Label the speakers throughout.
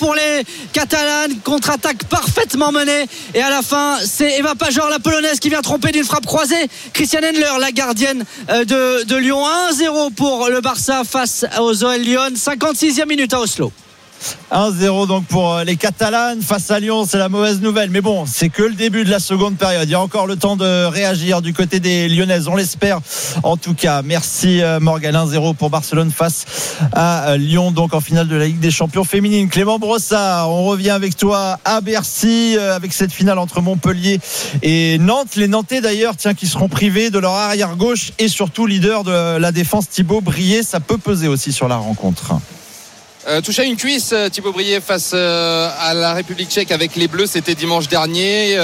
Speaker 1: pour les Catalanes. Contre-attaque parfaitement menée. Et à la fin, c'est Eva Pajor, la polonaise, qui vient tromper d'une frappe croisée Christiane Endler, la gardienne de Lyon. 1-0 pour le Barça face aux OL Lyon. 56e minute à Oslo.
Speaker 2: 1-0 donc pour les Catalanes face à Lyon. C'est la mauvaise nouvelle, mais bon, c'est que le début de la seconde période. Il y a encore le temps de réagir du côté des Lyonnaises, on l'espère en tout cas. Merci Morgan. 1-0 pour Barcelone face à Lyon, donc en finale de la Ligue des Champions féminine. Clément Brossard, on revient avec toi à Bercy avec cette finale entre Montpellier et Nantes. Les Nantais d'ailleurs, qui seront privés de leur arrière gauche et surtout leader de la défense Thibaut Brié. Ça peut peser aussi sur la rencontre.
Speaker 3: Touché à une cuisse, Thibaut Brié face à la République tchèque avec les Bleus, c'était dimanche dernier.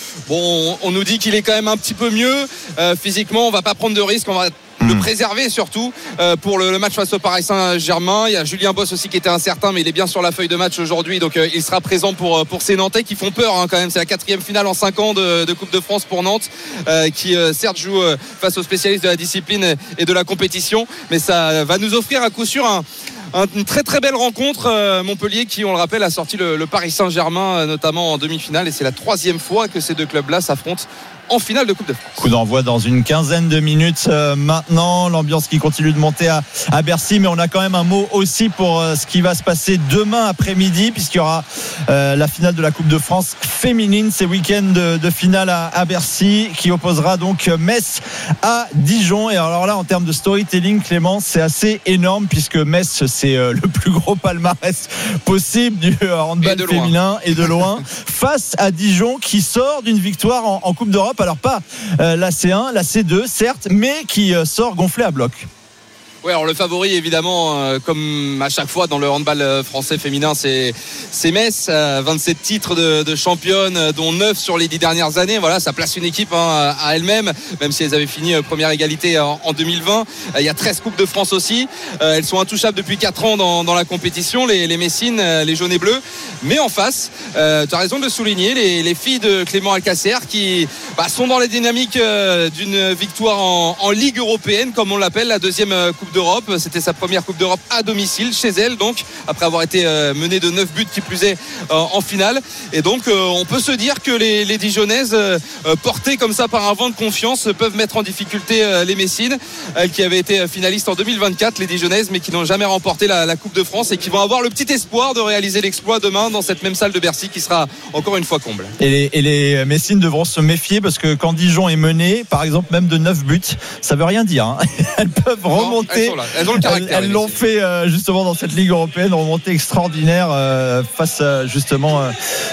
Speaker 3: On nous dit qu'il est quand même un petit peu mieux physiquement. On va pas prendre de risques, on va le préserver surtout pour le match face au Paris Saint-Germain. Il y a Julien Boss aussi qui était incertain, mais il est bien sur la feuille de match aujourd'hui, donc il sera présent pour ces Nantais qui font peur quand même. C'est la 4e finale en 5 ans de Coupe de France pour Nantes, qui certes joue face aux spécialistes de la discipline et de la compétition, mais ça va nous offrir à coup sûr une très très belle rencontre. Montpellier qui, on le rappelle, a sorti le Paris Saint-Germain notamment en demi-finale, et c'est la 3e fois que ces deux clubs-là s'affrontent en finale de Coupe de France.
Speaker 2: Coup d'envoi dans une quinzaine de minutes maintenant. L'ambiance qui continue de monter à Bercy, mais on a quand même un mot aussi pour ce qui va se passer demain après-midi, puisqu'il y aura la finale de la Coupe de France féminine. C'est week-end de finale à Bercy qui opposera donc Metz à Dijon. Et alors là, en termes de storytelling, Clément, c'est assez énorme, puisque Metz, c'est le plus gros palmarès possible du handball féminin et de loin, face à Dijon qui sort d'une victoire en Coupe d'Europe. Alors pas la C1, la C2 certes, mais qui sort gonflé à bloc.
Speaker 3: Ouais, alors le favori évidemment, comme à chaque fois dans le handball français féminin, c'est Metz, 27 titres de championne, dont 9 sur les 10 dernières années. Voilà, ça place une équipe à elle-même, même si elles avaient fini première égalité en 2020. Il y a 13 Coupes de France aussi. Elles sont intouchables depuis 4 ans dans la compétition, les Messines, les jaunes et bleus. Mais en face, tu as raison de le souligner, les filles de Clément Alcacer qui sont dans les dynamiques d'une victoire en Ligue européenne, comme on l'appelle, la 2e Coupe d'Europe. C'était sa première Coupe d'Europe à domicile chez elle, donc après avoir été menée de 9 buts qui plus est en finale. Et donc on peut se dire que les Dijonnaises, portées comme ça par un vent de confiance, peuvent mettre en difficulté les Messines, elles qui avaient été finalistes en 2024, les Dijonnaises, mais qui n'ont jamais remporté la Coupe de France, et qui vont avoir le petit espoir de réaliser l'exploit demain dans cette même salle de Bercy qui sera encore une fois comble.
Speaker 2: Et les Messines devront se méfier, parce que quand Dijon est mené, par exemple même de 9 buts, ça veut rien dire. Elles peuvent remonter.
Speaker 3: Elles ont le caractère.
Speaker 2: Elles l'ont fait justement dans cette Ligue européenne, remontée extraordinaire face justement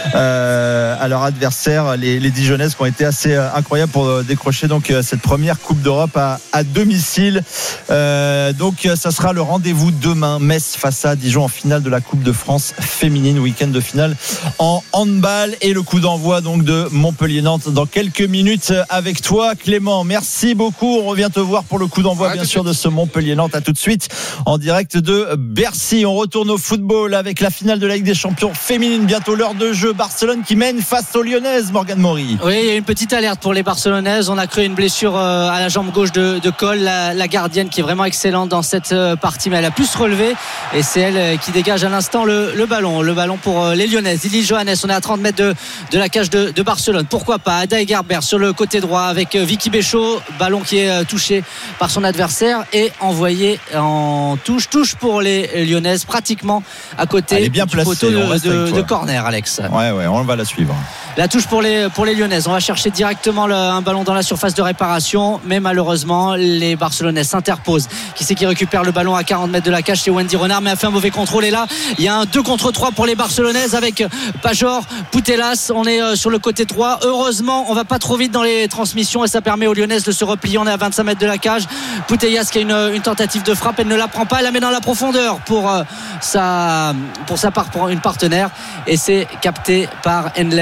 Speaker 2: à leur adversaire, les Dijonnaises, qui ont été assez incroyables pour décrocher donc cette première Coupe d'Europe à domicile. Donc ça sera le rendez-vous demain, Metz face à Dijon en finale de la Coupe de France féminine, week-end de finale en handball, et le coup d'envoi donc de Montpellier-Nantes dans quelques minutes avec toi, Clément. Merci beaucoup. On revient te voir pour le coup d'envoi bien sûr de ce Montpellier-Nantes. À tout de suite en direct de Bercy. On retourne au football avec la finale de la Ligue des Champions féminine. Bientôt l'heure de jeu. Barcelone qui mène face aux Lyonnaises. Morgane Maury.
Speaker 1: Oui, il y a une petite alerte pour les Barcelonaises. On a créé une blessure à la jambe gauche de Cole, la gardienne, qui est vraiment excellente dans cette partie, mais elle a pu se relever, et c'est elle qui dégage à l'instant le ballon pour les Lyonnaises. Lily Johannes, on est à 30 mètres de la cage de Barcelone. Pourquoi pas Ada Egerbert sur le côté droit avec Vicky Béchaud. Ballon qui est touché par son adversaire et envoyé en touche pour les Lyonnaises, pratiquement à côté du poteau de corner, Alex.
Speaker 2: Ouais, on va la suivre.
Speaker 1: La touche pour les Lyonnaises. On va chercher directement un ballon dans la surface de réparation, mais malheureusement les Barcelonaises s'interposent. Qui c'est qui récupère le ballon à 40 mètres de la cage? C'est Wendy Renard, mais a fait un mauvais contrôle, et là il y a un 2 contre 3 pour les Barcelonaises avec Pajor, Putellas. On est sur le côté droit. Heureusement on va pas trop vite dans les transmissions, et ça permet aux Lyonnaises de se replier. On est à 25 mètres de la cage. Putellas qui a une tentative de frappe, elle ne la prend pas, elle la met dans la profondeur pour une partenaire, et c'est capté par Endler,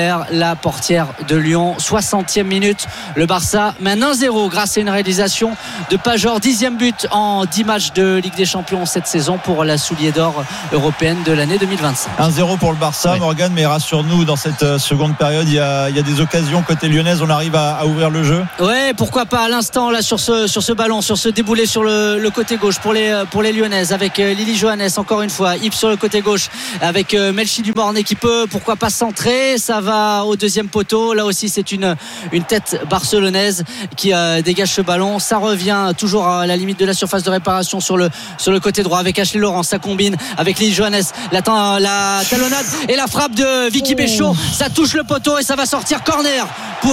Speaker 1: la portière de Lyon. 60e minute, le Barça mène 1-0 grâce à une réalisation de Pajor, 10e but en 10 matchs de Ligue des Champions cette saison pour la soulier d'or européenne de l'année 2025.
Speaker 2: 1-0 pour le Barça, oui. Morgan, mais rassure-nous, dans cette seconde période, il y a des occasions côté lyonnaise, on arrive à ouvrir le jeu.
Speaker 1: Ouais, pourquoi pas à l'instant là sur ce ballon, sur ce déboulé sur le côté gauche pour les lyonnaises avec Lily Johannes encore une fois, Yves sur le côté gauche avec Melchi Dumornay qui peut pourquoi pas centrer, ça va au deuxième poteau, là aussi c'est une tête barcelonaise qui dégage ce ballon, ça revient toujours à la limite de la surface de réparation sur le côté droit avec Ashley Laurence, ça combine avec Lily Johannes, la talonnade et la frappe de Vicky Béchaud, ça touche le poteau et ça va sortir corner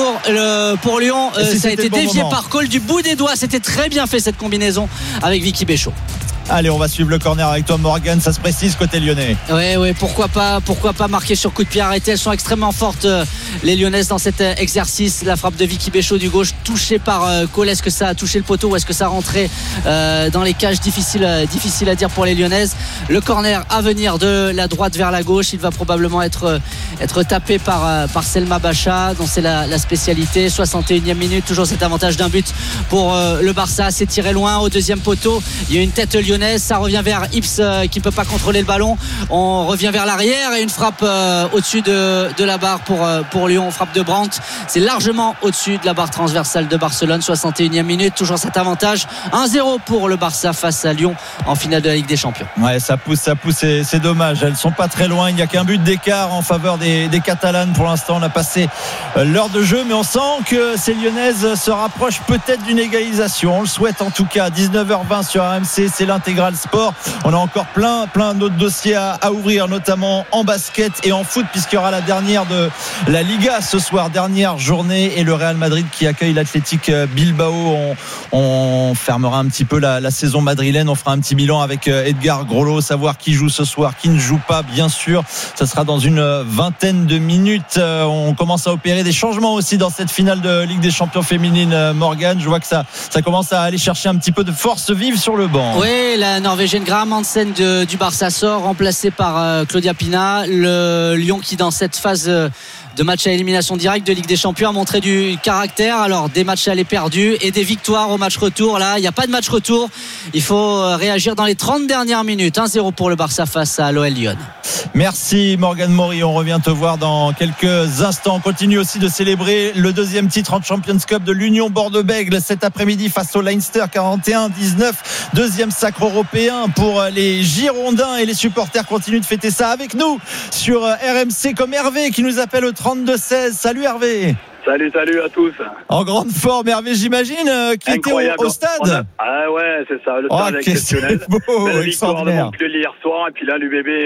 Speaker 1: pour Lyon. Ça a été dévié par Cole du bout des doigts, c'était très bien fait cette combinaison avec Vicky Béchaud.
Speaker 2: Allez, on va suivre le corner avec toi, Morgan. Ça se précise côté lyonnais.
Speaker 1: Oui, pourquoi pas marquer sur coup de pied arrêté. Elles sont extrêmement fortes, les lyonnaises, dans cet exercice. La frappe de Vicky Béchaud du gauche, touchée par Cole. Est-ce que ça a touché le poteau ou est-ce que ça rentrait dans les cages? Difficile à dire pour les lyonnaises. Le corner à venir de la droite vers la gauche. Il va probablement être tapé par Selma Bacha, dont c'est la spécialité. 61e minute, toujours cet avantage d'un but pour le Barça. C'est tiré loin au deuxième poteau. Il y a une tête lyonnaise, ça revient vers Ips qui ne peut pas contrôler le ballon, on revient vers l'arrière et une frappe au-dessus de la barre pour Lyon, frappe de Brandt, c'est largement au-dessus de la barre transversale de Barcelone. 61e minute, toujours cet avantage, 1-0 pour le Barça face à Lyon en finale de la Ligue des Champions.
Speaker 2: Ouais, ça pousse, c'est dommage, elles sont pas très loin, il n'y a qu'un but d'écart en faveur des Catalanes pour l'instant. On a passé l'heure de jeu, mais on sent que ces lyonnaises se rapprochent peut-être d'une égalisation, on le souhaite en tout cas. 19h20 sur RMC, c'est l'intégral sport. On a encore plein d'autres dossiers à ouvrir, notamment en basket et en foot, puisqu'il y aura la dernière de la Liga ce soir, dernière journée, et le Real Madrid qui accueille l'Athletic Bilbao. On fermera un petit peu la saison madrilène, on fera un petit bilan avec Edgar Grollo, savoir qui joue ce soir, qui ne joue pas, bien sûr. Ça sera dans une vingtaine de minutes. On commence à opérer des changements aussi dans cette finale de Ligue des Champions féminine, Morgan. Je vois que ça commence à aller chercher un petit peu de force vive sur le banc.
Speaker 1: Oui, la Norvégienne Graham Hansen du Barça sort, remplacée par Claudia Pina. Le Lyon qui, dans cette phase de match à élimination directe de Ligue des Champions, a montré du caractère. Alors des matchs allés perdus et des victoires au match retour. Là, il n'y a pas de match retour, il faut réagir dans les 30 dernières minutes. 1-0 pour le Barça face à l'OL Lyon.
Speaker 2: Merci Morgan Maury, on revient te voir dans quelques instants. On continue aussi de célébrer le deuxième titre en Champions Cup de l'Union Bordeaux-Bègles cet après-midi face au Leinster, 41-19, deuxième sacre européen pour les Girondins, et les supporters continuent de fêter ça avec nous sur RMC, comme Hervé qui nous appelle au 32-16. Salut Hervé.
Speaker 4: Salut à tous.
Speaker 2: En grande forme, Hervé, j'imagine, qui
Speaker 4: incroyable.
Speaker 2: Était au stade.
Speaker 4: Ah ouais, c'est ça, le stade exceptionnel.
Speaker 2: Belle
Speaker 4: victoire de Montpellier hier soir, et puis là l'UBB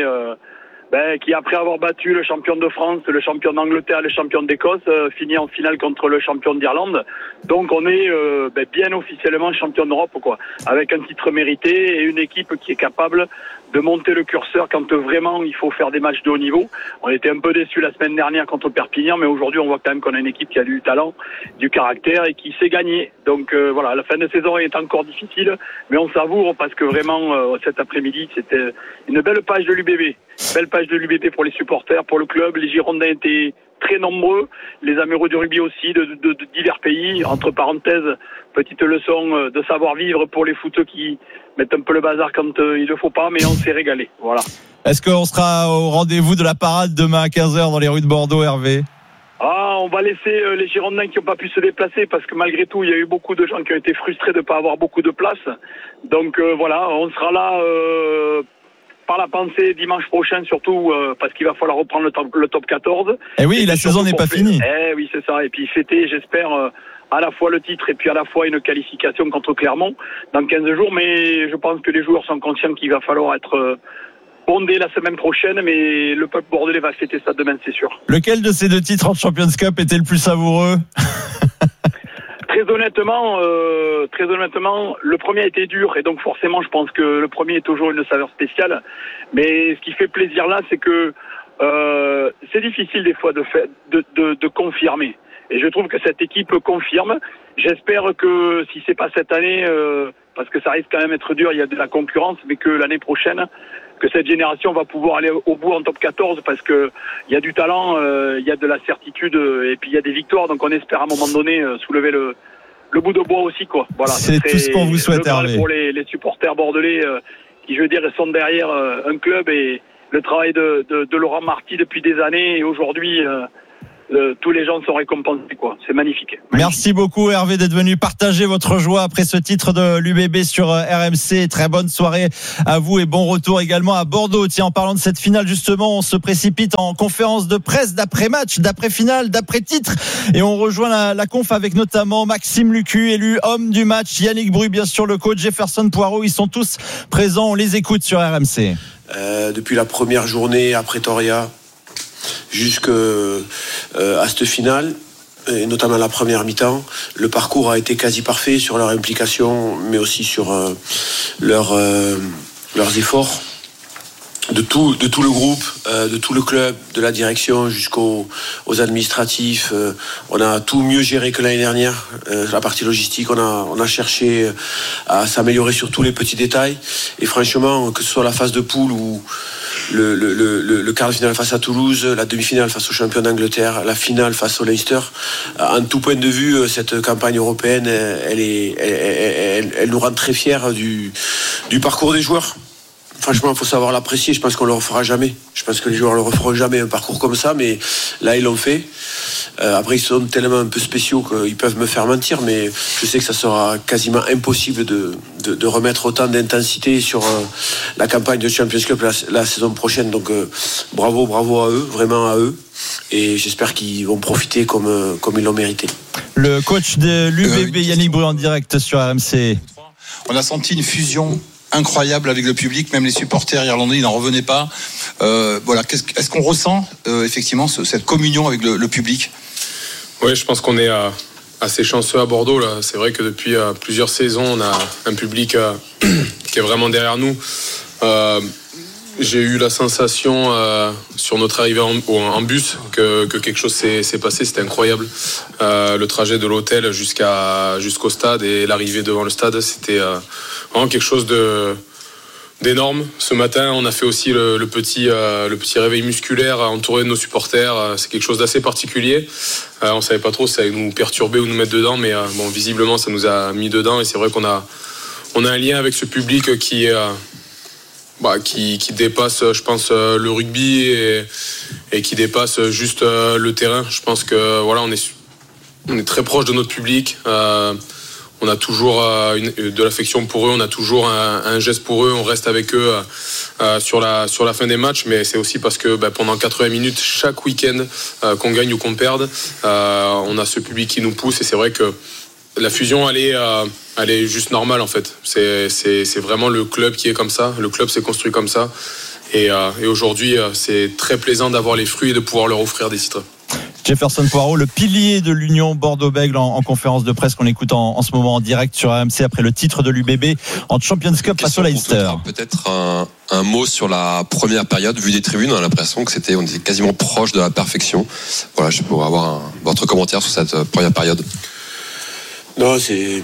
Speaker 4: qui, après avoir battu le champion de France, le champion d'Angleterre, le champion d'Écosse, finit en finale contre le champion d'Irlande. Donc on est bien officiellement champion d'Europe, quoi, avec un titre mérité et une équipe qui est capable de monter le curseur quand vraiment il faut faire des matchs de haut niveau. On était un peu déçus la semaine dernière contre Perpignan, mais aujourd'hui on voit quand même qu'on a une équipe qui a du talent, du caractère et qui sait gagner. Donc voilà, la fin de saison est encore difficile, mais on savoure parce que vraiment cet après-midi c'était une belle page de l'UBB. Belle page de l'UBB pour les supporters, pour le club. Les Girondins étaient très nombreux, les amoureux du rugby aussi, de divers pays. Entre parenthèses, petite leçon de savoir-vivre pour les footeux qui mettent un peu le bazar quand il ne faut pas, mais on s'est régalé. Voilà.
Speaker 2: Est-ce qu'on sera au rendez-vous de la parade demain à 15h dans les rues de Bordeaux, Hervé ?
Speaker 4: On va laisser les Girondins qui n'ont pas pu se déplacer, parce que malgré tout, il y a eu beaucoup de gens qui ont été frustrés de ne pas avoir beaucoup de place. Donc voilà, on sera là par la pensée dimanche prochain, surtout parce qu'il va falloir reprendre le top 14.
Speaker 2: Et oui, la saison n'est pas finie.
Speaker 4: Oui, c'est ça. Et puis fêter, j'espère, à la fois le titre et puis à la fois une qualification contre Clermont dans 15 jours. Mais je pense que les joueurs sont conscients qu'il va falloir être bondé la semaine prochaine, mais le peuple bordelais va fêter ça demain, c'est sûr.
Speaker 2: Lequel de ces deux titres en Champions Cup était le plus savoureux ?
Speaker 4: Très honnêtement, le premier a été dur, et donc forcément, je pense que le premier est toujours une saveur spéciale. Mais ce qui fait plaisir là, c'est que c'est difficile des fois de confirmer. Et je trouve que cette équipe confirme. J'espère que si c'est pas cette année, parce que ça risque quand même d'être dur, il y a de la concurrence, mais que l'année prochaine, cette génération va pouvoir aller au bout en top 14 parce que il y a du talent, il y a de la certitude et puis il y a des victoires. Donc on espère à un moment donné soulever le bout de bois aussi, quoi. Voilà.
Speaker 2: C'est tout ce qu'on vous souhaite, Hervé.
Speaker 4: Pour les supporters bordelais qui, je veux dire, sont derrière un club et le travail de Laurent Marty depuis des années et aujourd'hui. Tous les gens sont récompensés, quoi. C'est magnifique.
Speaker 2: Merci beaucoup, Hervé, d'être venu partager votre joie après ce titre de l'UBB sur RMC. Très bonne soirée à vous et bon retour également à Bordeaux. Tiens, en parlant de cette finale, justement, on se précipite en conférence de presse d'après-match, d'après-finale, d'après-titre. Et on rejoint la conf avec notamment Maxime Lucu, élu homme du match, Yannick Bruy, bien sûr, le coach, Jefferson Poirot. Ils sont tous présents. On les écoute sur RMC.
Speaker 5: Depuis la première journée à Pretoria jusqu'à cette finale, et notamment la première mi-temps, le parcours a été quasi parfait sur leur implication, mais aussi sur leurs efforts de tout le groupe, de tout le club, de la direction jusqu'aux administratifs. On a tout mieux géré que l'année dernière. La partie logistique, on a cherché à s'améliorer sur tous les petits détails. Et franchement, que ce soit la phase de poule ou le quart de finale face à Toulouse, la demi-finale face au champion d'Angleterre, la finale face au Leicester, en tout point de vue, cette campagne européenne, elle nous rend très fiers du parcours des joueurs. Franchement, il faut savoir l'apprécier. Je pense qu'on le refera jamais. Je pense que les joueurs le referont jamais un parcours comme ça, mais là ils l'ont fait. Après, ils sont tellement un peu spéciaux qu'ils peuvent me faire mentir, mais je sais que ça sera quasiment impossible de remettre autant d'intensité sur la campagne de Champions Cup la saison prochaine. Donc bravo à eux, vraiment à eux. Et j'espère qu'ils vont profiter comme ils l'ont mérité.
Speaker 2: Le coach de l'UBB, Yannick Bruy, en direct sur RMC.
Speaker 6: On a senti une fusion incroyable avec le public, même les supporters irlandais, ils n'en revenaient pas. Voilà, est-ce qu'on ressent effectivement cette communion avec le public ?
Speaker 7: Oui, je pense qu'on est assez chanceux à Bordeaux là. C'est vrai que depuis plusieurs saisons, on a un public qui est vraiment derrière nous. J'ai eu la sensation sur notre arrivée en bus que quelque chose s'est passé. C'était incroyable. Le trajet de l'hôtel jusqu'au stade et l'arrivée devant le stade, c'était vraiment quelque chose d'énorme. Ce matin, on a fait aussi le petit réveil musculaire entouré de nos supporters. C'est quelque chose d'assez particulier. On savait pas trop si ça allait nous perturber ou nous mettre dedans, mais bon, visiblement, ça nous a mis dedans. Et c'est vrai qu'on a un lien avec ce public qui dépasse, je pense, le rugby et qui dépasse juste le terrain. Je pense que voilà, on est très proche de notre public. On a toujours de l'affection pour eux, on a toujours un geste pour eux, on reste avec eux sur la fin des matchs, mais c'est aussi parce que pendant 80 minutes, chaque week-end, qu'on gagne ou qu'on perde, on a ce public qui nous pousse, et c'est vrai que la fusion, elle est juste normale en fait. C'est vraiment le club qui est comme ça, le club s'est construit comme ça, et aujourd'hui, c'est très plaisant d'avoir les fruits et de pouvoir leur offrir des titres.
Speaker 2: Jefferson Poirot, le pilier de l'Union Bordeaux-Bègles en conférence de presse qu'on écoute en ce moment en direct sur RMC après le titre de l'UBB en Champions Cup face au Leicester.
Speaker 8: Peut-être un mot sur la première période. Vu des tribunes, on a l'impression que on était quasiment proche de la perfection. Voilà, je pourrais avoir votre commentaire sur cette première période.
Speaker 5: Non,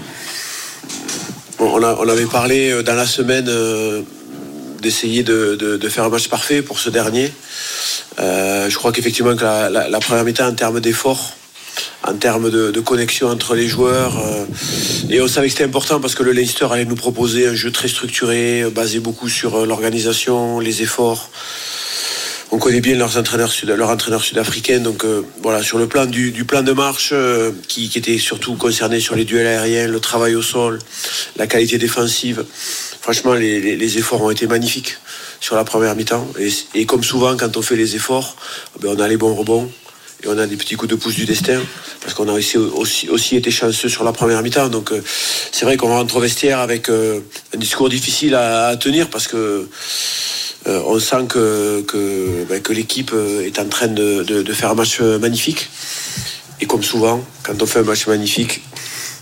Speaker 5: on avait parlé dans la semaine d'essayer de faire un match parfait pour ce dernier. Je crois qu'effectivement que la première mi-temps, en termes d'effort, en termes de connexion entre les joueurs, et on savait que c'était important parce que le Leicester allait nous proposer un jeu très structuré, basé beaucoup sur l'organisation, les efforts. On connaît bien leur entraîneur sud-africain, donc voilà, sur le plan du plan de marche qui était surtout concerné sur les duels aériens, le travail au sol, la qualité défensive. Franchement, les efforts ont été magnifiques sur la première mi-temps. Et comme souvent, quand on fait les efforts, on a les bons rebonds et on a des petits coups de pouce du destin, parce qu'on a aussi été chanceux sur la première mi-temps. Donc c'est vrai qu'on rentre au vestiaire avec un discours difficile à tenir, parce que on sent que l'équipe est en train de faire un match magnifique. Et comme souvent, quand on fait un match magnifique,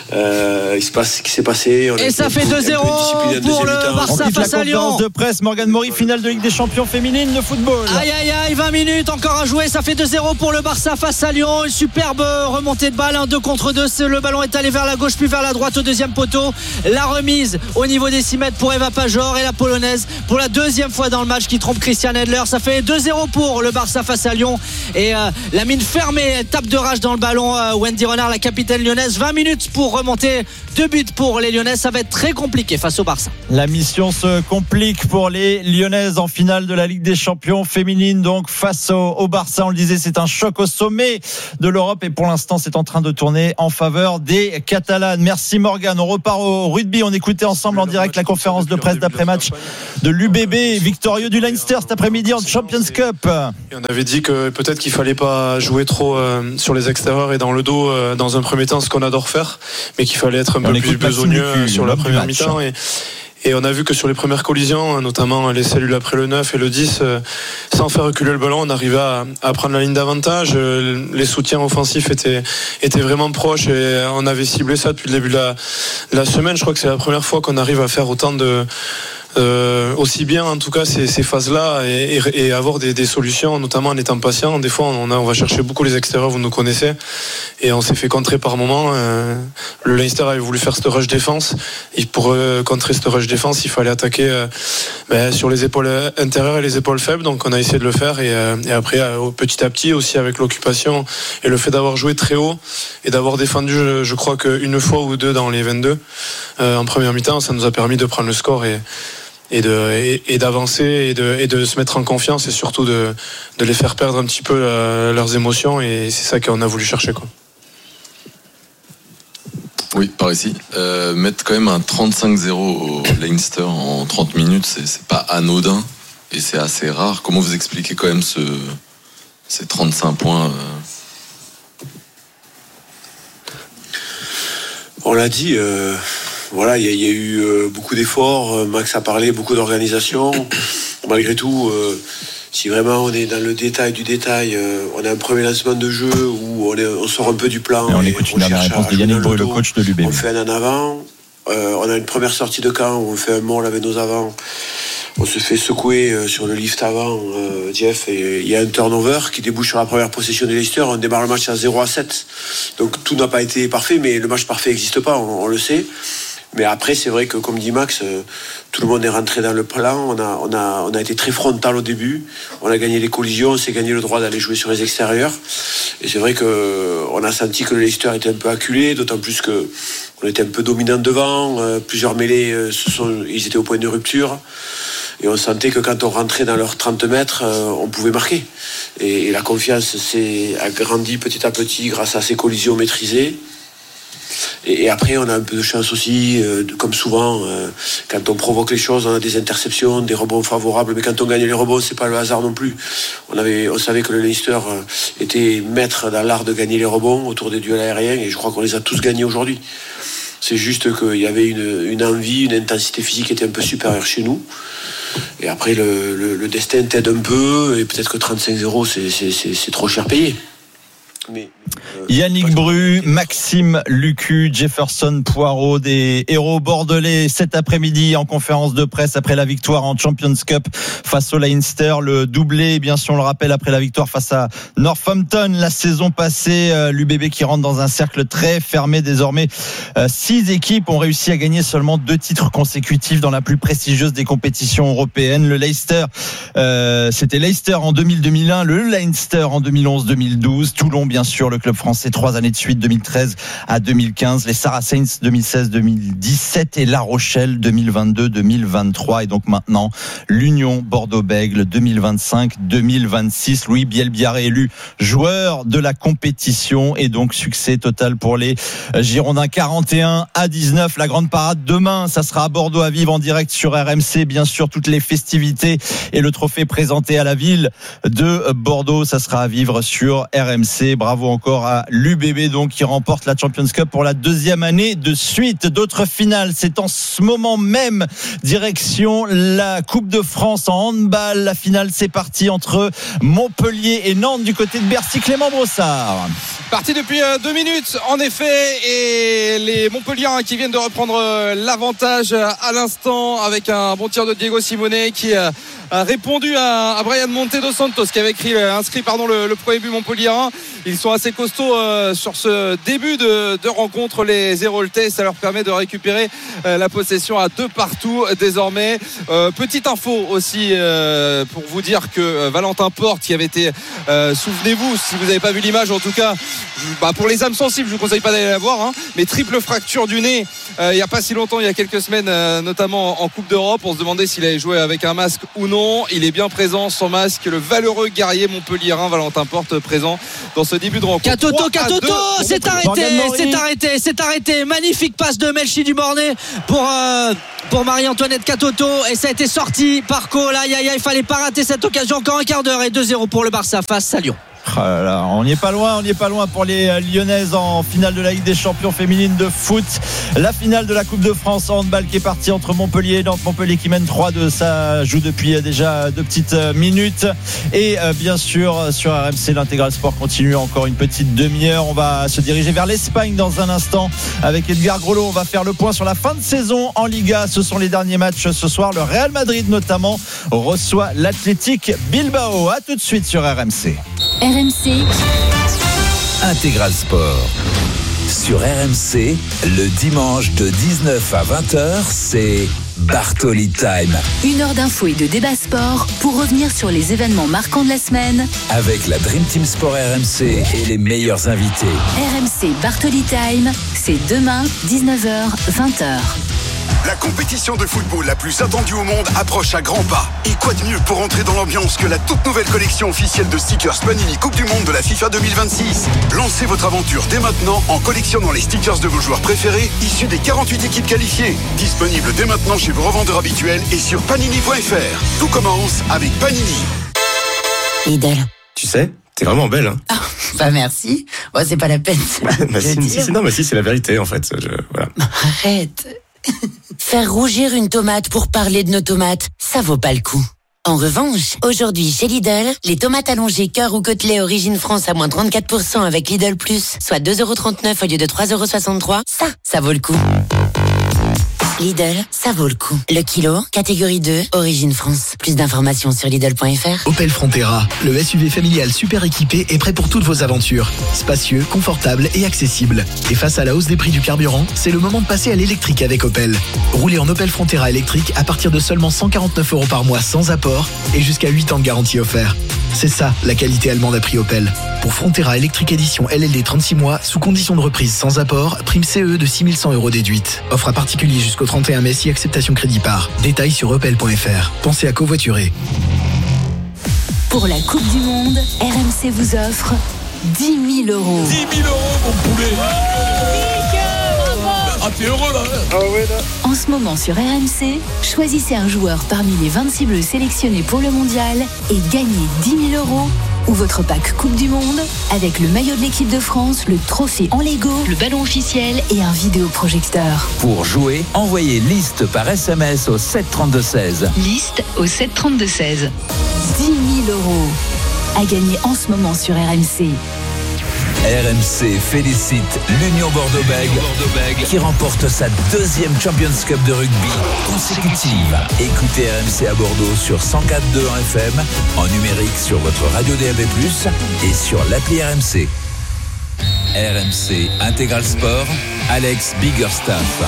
Speaker 5: Il se passe ce qui s'est passé.
Speaker 1: Et ça fait 2-0 pour le Barça face à Lyon.
Speaker 2: De presse, Morgane Maury, finale de Ligue des Champions féminine de football.
Speaker 1: Aïe aïe aïe, 20 minutes encore à jouer, ça fait 2-0 pour le Barça face à Lyon. Une superbe remontée de balle, 2 contre 2. Le ballon est allé vers la gauche puis vers la droite au deuxième poteau. La remise au niveau des 6 mètres pour Eva Pajor et la polonaise pour la deuxième fois dans le match qui trompe Christian Edler. Ça fait 2-0 pour le Barça face à Lyon. Et la mine fermée, elle tape de rage dans le ballon. Wendy Renard, la capitaine lyonnaise, 20 minutes pour remonter. 2 buts pour les Lyonnaises, ça va être très compliqué face au Barça.
Speaker 2: La mission se complique pour les Lyonnaises en finale de la Ligue des Champions féminine, donc face au Barça. On le disait, c'est un choc au sommet de l'Europe et pour l'instant c'est en train de tourner en faveur des Catalanes. Merci Morgane. On repart au rugby. On écoutait ensemble en direct la conférence de presse d'après-match de l'UBB, victorieux du Leinster cet après-midi en Champions Cup.
Speaker 9: Et on avait dit que peut-être qu'il fallait pas jouer trop sur les extérieurs et dans le dos dans un premier temps, ce qu'on adore faire, mais qu'il fallait être un peu plus besogneux sur la première mi-temps. Et on a vu que sur les premières collisions, notamment les cellules après le 9 et le 10, sans faire reculer le ballon, on arrivait à prendre la ligne d'avantage. Les soutiens offensifs étaient vraiment proches et on avait ciblé ça depuis le début de la semaine. Je crois que c'est la première fois qu'on arrive à faire autant aussi bien en tout cas ces phases-là et avoir des solutions, notamment en étant patient. Des fois on va chercher beaucoup les extérieurs, vous nous connaissez, et on s'est fait contrer par moment. Le Leinster avait voulu faire cette rush défense et pour contrer cette rush défense il fallait attaquer sur les épaules intérieures et les épaules faibles, donc on a essayé de le faire et après petit à petit aussi avec l'occupation et le fait d'avoir joué très haut et d'avoir défendu je crois qu'une fois ou deux dans les 22 en première mi-temps, ça nous a permis de prendre le score et d'avancer et de se mettre en confiance et surtout de les faire perdre un petit peu leurs émotions, et c'est ça qu'on a voulu chercher, quoi.
Speaker 10: Oui, par ici. Mettre quand même un 35-0 au Leinster en 30 minutes, c'est pas anodin et c'est assez rare. Comment vous expliquez quand même ces 35 points
Speaker 5: On l'a dit, voilà, il y a eu beaucoup d'efforts. Max a parlé, beaucoup d'organisation. Malgré tout, si vraiment on est dans le détail du détail, on a un premier lancement de jeu où on sort un peu du plan.
Speaker 2: Et on écoute une dernière réponse de Yannick Breu, le coach de l'UBB.
Speaker 5: On fait un en avant. On a une première sortie de camp où on fait un mall avec nos avants. On se fait secouer sur le lift avant, Jeff, et il y a un turnover qui débouche sur la première possession de Leicester. On démarre le match à 0-7. Donc tout n'a pas été parfait, mais le match parfait n'existe pas, on le sait. Mais après, c'est vrai que, comme dit Max, tout le monde est rentré dans le plan. On a été très frontal au début. On a gagné les collisions, on s'est gagné le droit d'aller jouer sur les extérieurs. Et c'est vrai qu'on a senti que le Leicester était un peu acculé, d'autant plus qu'on était un peu dominant devant. Plusieurs mêlées, ils étaient au point de rupture. Et on sentait que quand on rentrait dans leurs 30 mètres, on pouvait marquer. Et la confiance s'est agrandie petit à petit grâce à ces collisions maîtrisées. Et après, on a un peu de chance aussi, comme souvent, quand on provoque les choses, on a des interceptions, des rebonds favorables. Mais quand on gagne les rebonds, c'est pas le hasard non plus. On savait que le Leinster était maître dans l'art de gagner les rebonds autour des duels aériens, et je crois qu'on les a tous gagnés aujourd'hui. C'est juste qu'il y avait une envie, une intensité physique qui était un peu supérieure chez nous. Et après, le destin t'aide un peu, et peut-être que 35-0, c'est trop cher payé.
Speaker 2: Yannick Bru, Maxime Lucu, Jefferson Poirot, des héros bordelais cet après-midi en conférence de presse après la victoire en Champions Cup face au Leinster, le doublé, bien sûr on le rappelle, après la victoire face à Northampton la saison passée. L'UBB qui rentre dans un cercle très fermé désormais. 6 équipes ont réussi à gagner seulement 2 titres consécutifs dans la plus prestigieuse des compétitions européennes. Le Leicester, c'était Leicester en 2000-2001, le Leinster en 2011-2012, Toulon bien sûr, le club français 3 années de suite, 2013 à 2015, les Saracens 2016-2017 et La Rochelle 2022-2023, et donc maintenant l'Union Bordeaux-Bègles 2025-2026. Louis Bielbiarré élu joueur de la compétition, et donc succès total pour les Girondins, 41-19. La grande parade demain, ça sera à Bordeaux à vivre en direct sur RMC, bien sûr toutes les festivités et le trophée présenté à la ville de Bordeaux, ça sera à vivre sur RMC. Bravo encore à l'UBB donc qui remporte la Champions Cup pour la 2e année de suite. D'autres finales, c'est en ce moment même direction la Coupe de France en handball. La finale, c'est parti entre Montpellier et Nantes du côté de Bercy. Clément Brossard.
Speaker 3: Parti depuis 2 minutes en effet, et les Montpelliérains qui viennent de reprendre l'avantage à l'instant avec un bon tir de Diego Simone qui a répondu à Brian Monte dos Santos qui avait inscrit le premier but montpelliérain. Ils sont assez costauds sur ce début de rencontre, les Héroltais. Ça leur permet de récupérer la possession à 2-2 désormais. Petite info aussi pour vous dire que Valentin Porte qui avait été souvenez-vous, si vous n'avez pas vu l'image en tout cas, pour les âmes sensibles je vous conseille pas d'aller la voir, mais triple fracture du nez il n'y a pas si longtemps, il y a quelques semaines, notamment en Coupe d'Europe. On se demandait s'il allait jouer avec un masque ou non. Il est bien présent sans masque, le valeureux guerrier montpelliérain Valentin Porte présent dans ce début de rencontre.
Speaker 1: Katoto, c'est arrêté. Magnifique passe de Melchi Dumornay pour Marie-Antoinette Katoto, et ça a été sorti par Cole. Il fallait pas rater cette occasion. Encore un quart d'heure et 2-0 pour le Barça face à Lyon.
Speaker 2: On n'y est pas loin pour les Lyonnaises en finale de la Ligue des Champions féminine de foot. La finale de la Coupe de France en handball qui est partie entre Montpellier et Nantes. Montpellier qui mène 3-2, ça joue depuis déjà 2 petites minutes. Et bien sûr sur RMC, l'Intégral Sport continue encore une petite demi-heure. On va se diriger vers l'Espagne dans un instant avec Edgar Grolot. On va faire le point sur la fin de saison en Liga. Ce sont les derniers matchs ce soir. Le Real Madrid notamment reçoit l'Athletic Bilbao. À tout de suite sur RMC.
Speaker 11: RMC
Speaker 12: Intégral Sport. Sur RMC, le dimanche de 19 à 20h, c'est Bartoli Time.
Speaker 11: 1 heure d'infos et de débat sport pour revenir sur les événements marquants de la semaine.
Speaker 12: Avec la Dream Team Sport RMC et les meilleurs invités.
Speaker 11: RMC Bartoli Time, c'est demain, 19h, 20h.
Speaker 13: La compétition de football la plus attendue au monde approche à grands pas. Et quoi de mieux pour entrer dans l'ambiance que la toute nouvelle collection officielle de stickers Panini Coupe du Monde de la FIFA 2026. Lancez votre aventure dès maintenant en collectionnant les stickers de vos joueurs préférés issus des 48 équipes qualifiées. Disponible dès maintenant chez vos revendeurs habituels et sur panini.fr. Tout commence avec Panini.
Speaker 14: Lidl.
Speaker 15: Tu sais, t'es vraiment belle, hein.
Speaker 14: Ah, bah merci. Bon, c'est pas la peine.
Speaker 15: Si, c'est la vérité en fait. Voilà.
Speaker 14: Arrête. Faire rougir une tomate pour parler de nos tomates, ça vaut pas le coup. En revanche, aujourd'hui chez Lidl, les tomates allongées cœur ou côtelets origine France à moins 34% avec Lidl Plus, soit 2,39€ au lieu de 3,63€, ça vaut le coup. Lidl, ça vaut le coup. Le kilo, catégorie 2, origine France. Plus d'informations sur Lidl.fr.
Speaker 16: Opel Frontera, le SUV familial super équipé est prêt pour toutes vos aventures. Spacieux, confortable et accessible. Et face à la hausse des prix du carburant, c'est le moment de passer à l'électrique avec Opel. Roulez en Opel Frontera électrique à partir de seulement 149€ par mois sans apport et jusqu'à 8 ans de garantie offert. C'est ça, la qualité allemande à prix Opel. Pour Frontera électrique édition LLD 36 mois, sous condition de reprise sans apport, prime CE de 6100€ déduite. Offre à particulier jusqu'au 31 mai si acceptation crédit par. Détails sur opel.fr. Pensez à covoiturer.
Speaker 11: Pour la Coupe du Monde, RMC vous offre 10 000€.
Speaker 17: 10 000€, mon poulet. Ah, t'es heureux là.
Speaker 11: Ah ouais, là. En ce moment sur RMC, choisissez un joueur parmi les 26 bleus sélectionnés pour le mondial et gagnez 10 000€ ou votre pack Coupe du Monde avec le maillot de l'équipe de France, le trophée en Lego, le ballon officiel et un vidéoprojecteur.
Speaker 12: Pour jouer, envoyez liste par SMS au 732-16.
Speaker 11: Liste au 732-16. 10 000€ à gagner en ce moment sur RMC.
Speaker 12: RMC félicite l'Union Bordeaux-Bègles qui remporte sa 2e Champions Cup de rugby consécutive. Écoutez RMC à Bordeaux sur 104.2 en FM, en numérique sur votre radio DAB+, et sur l'appli RMC. RMC Intégral Sport, Alex Biggerstaff.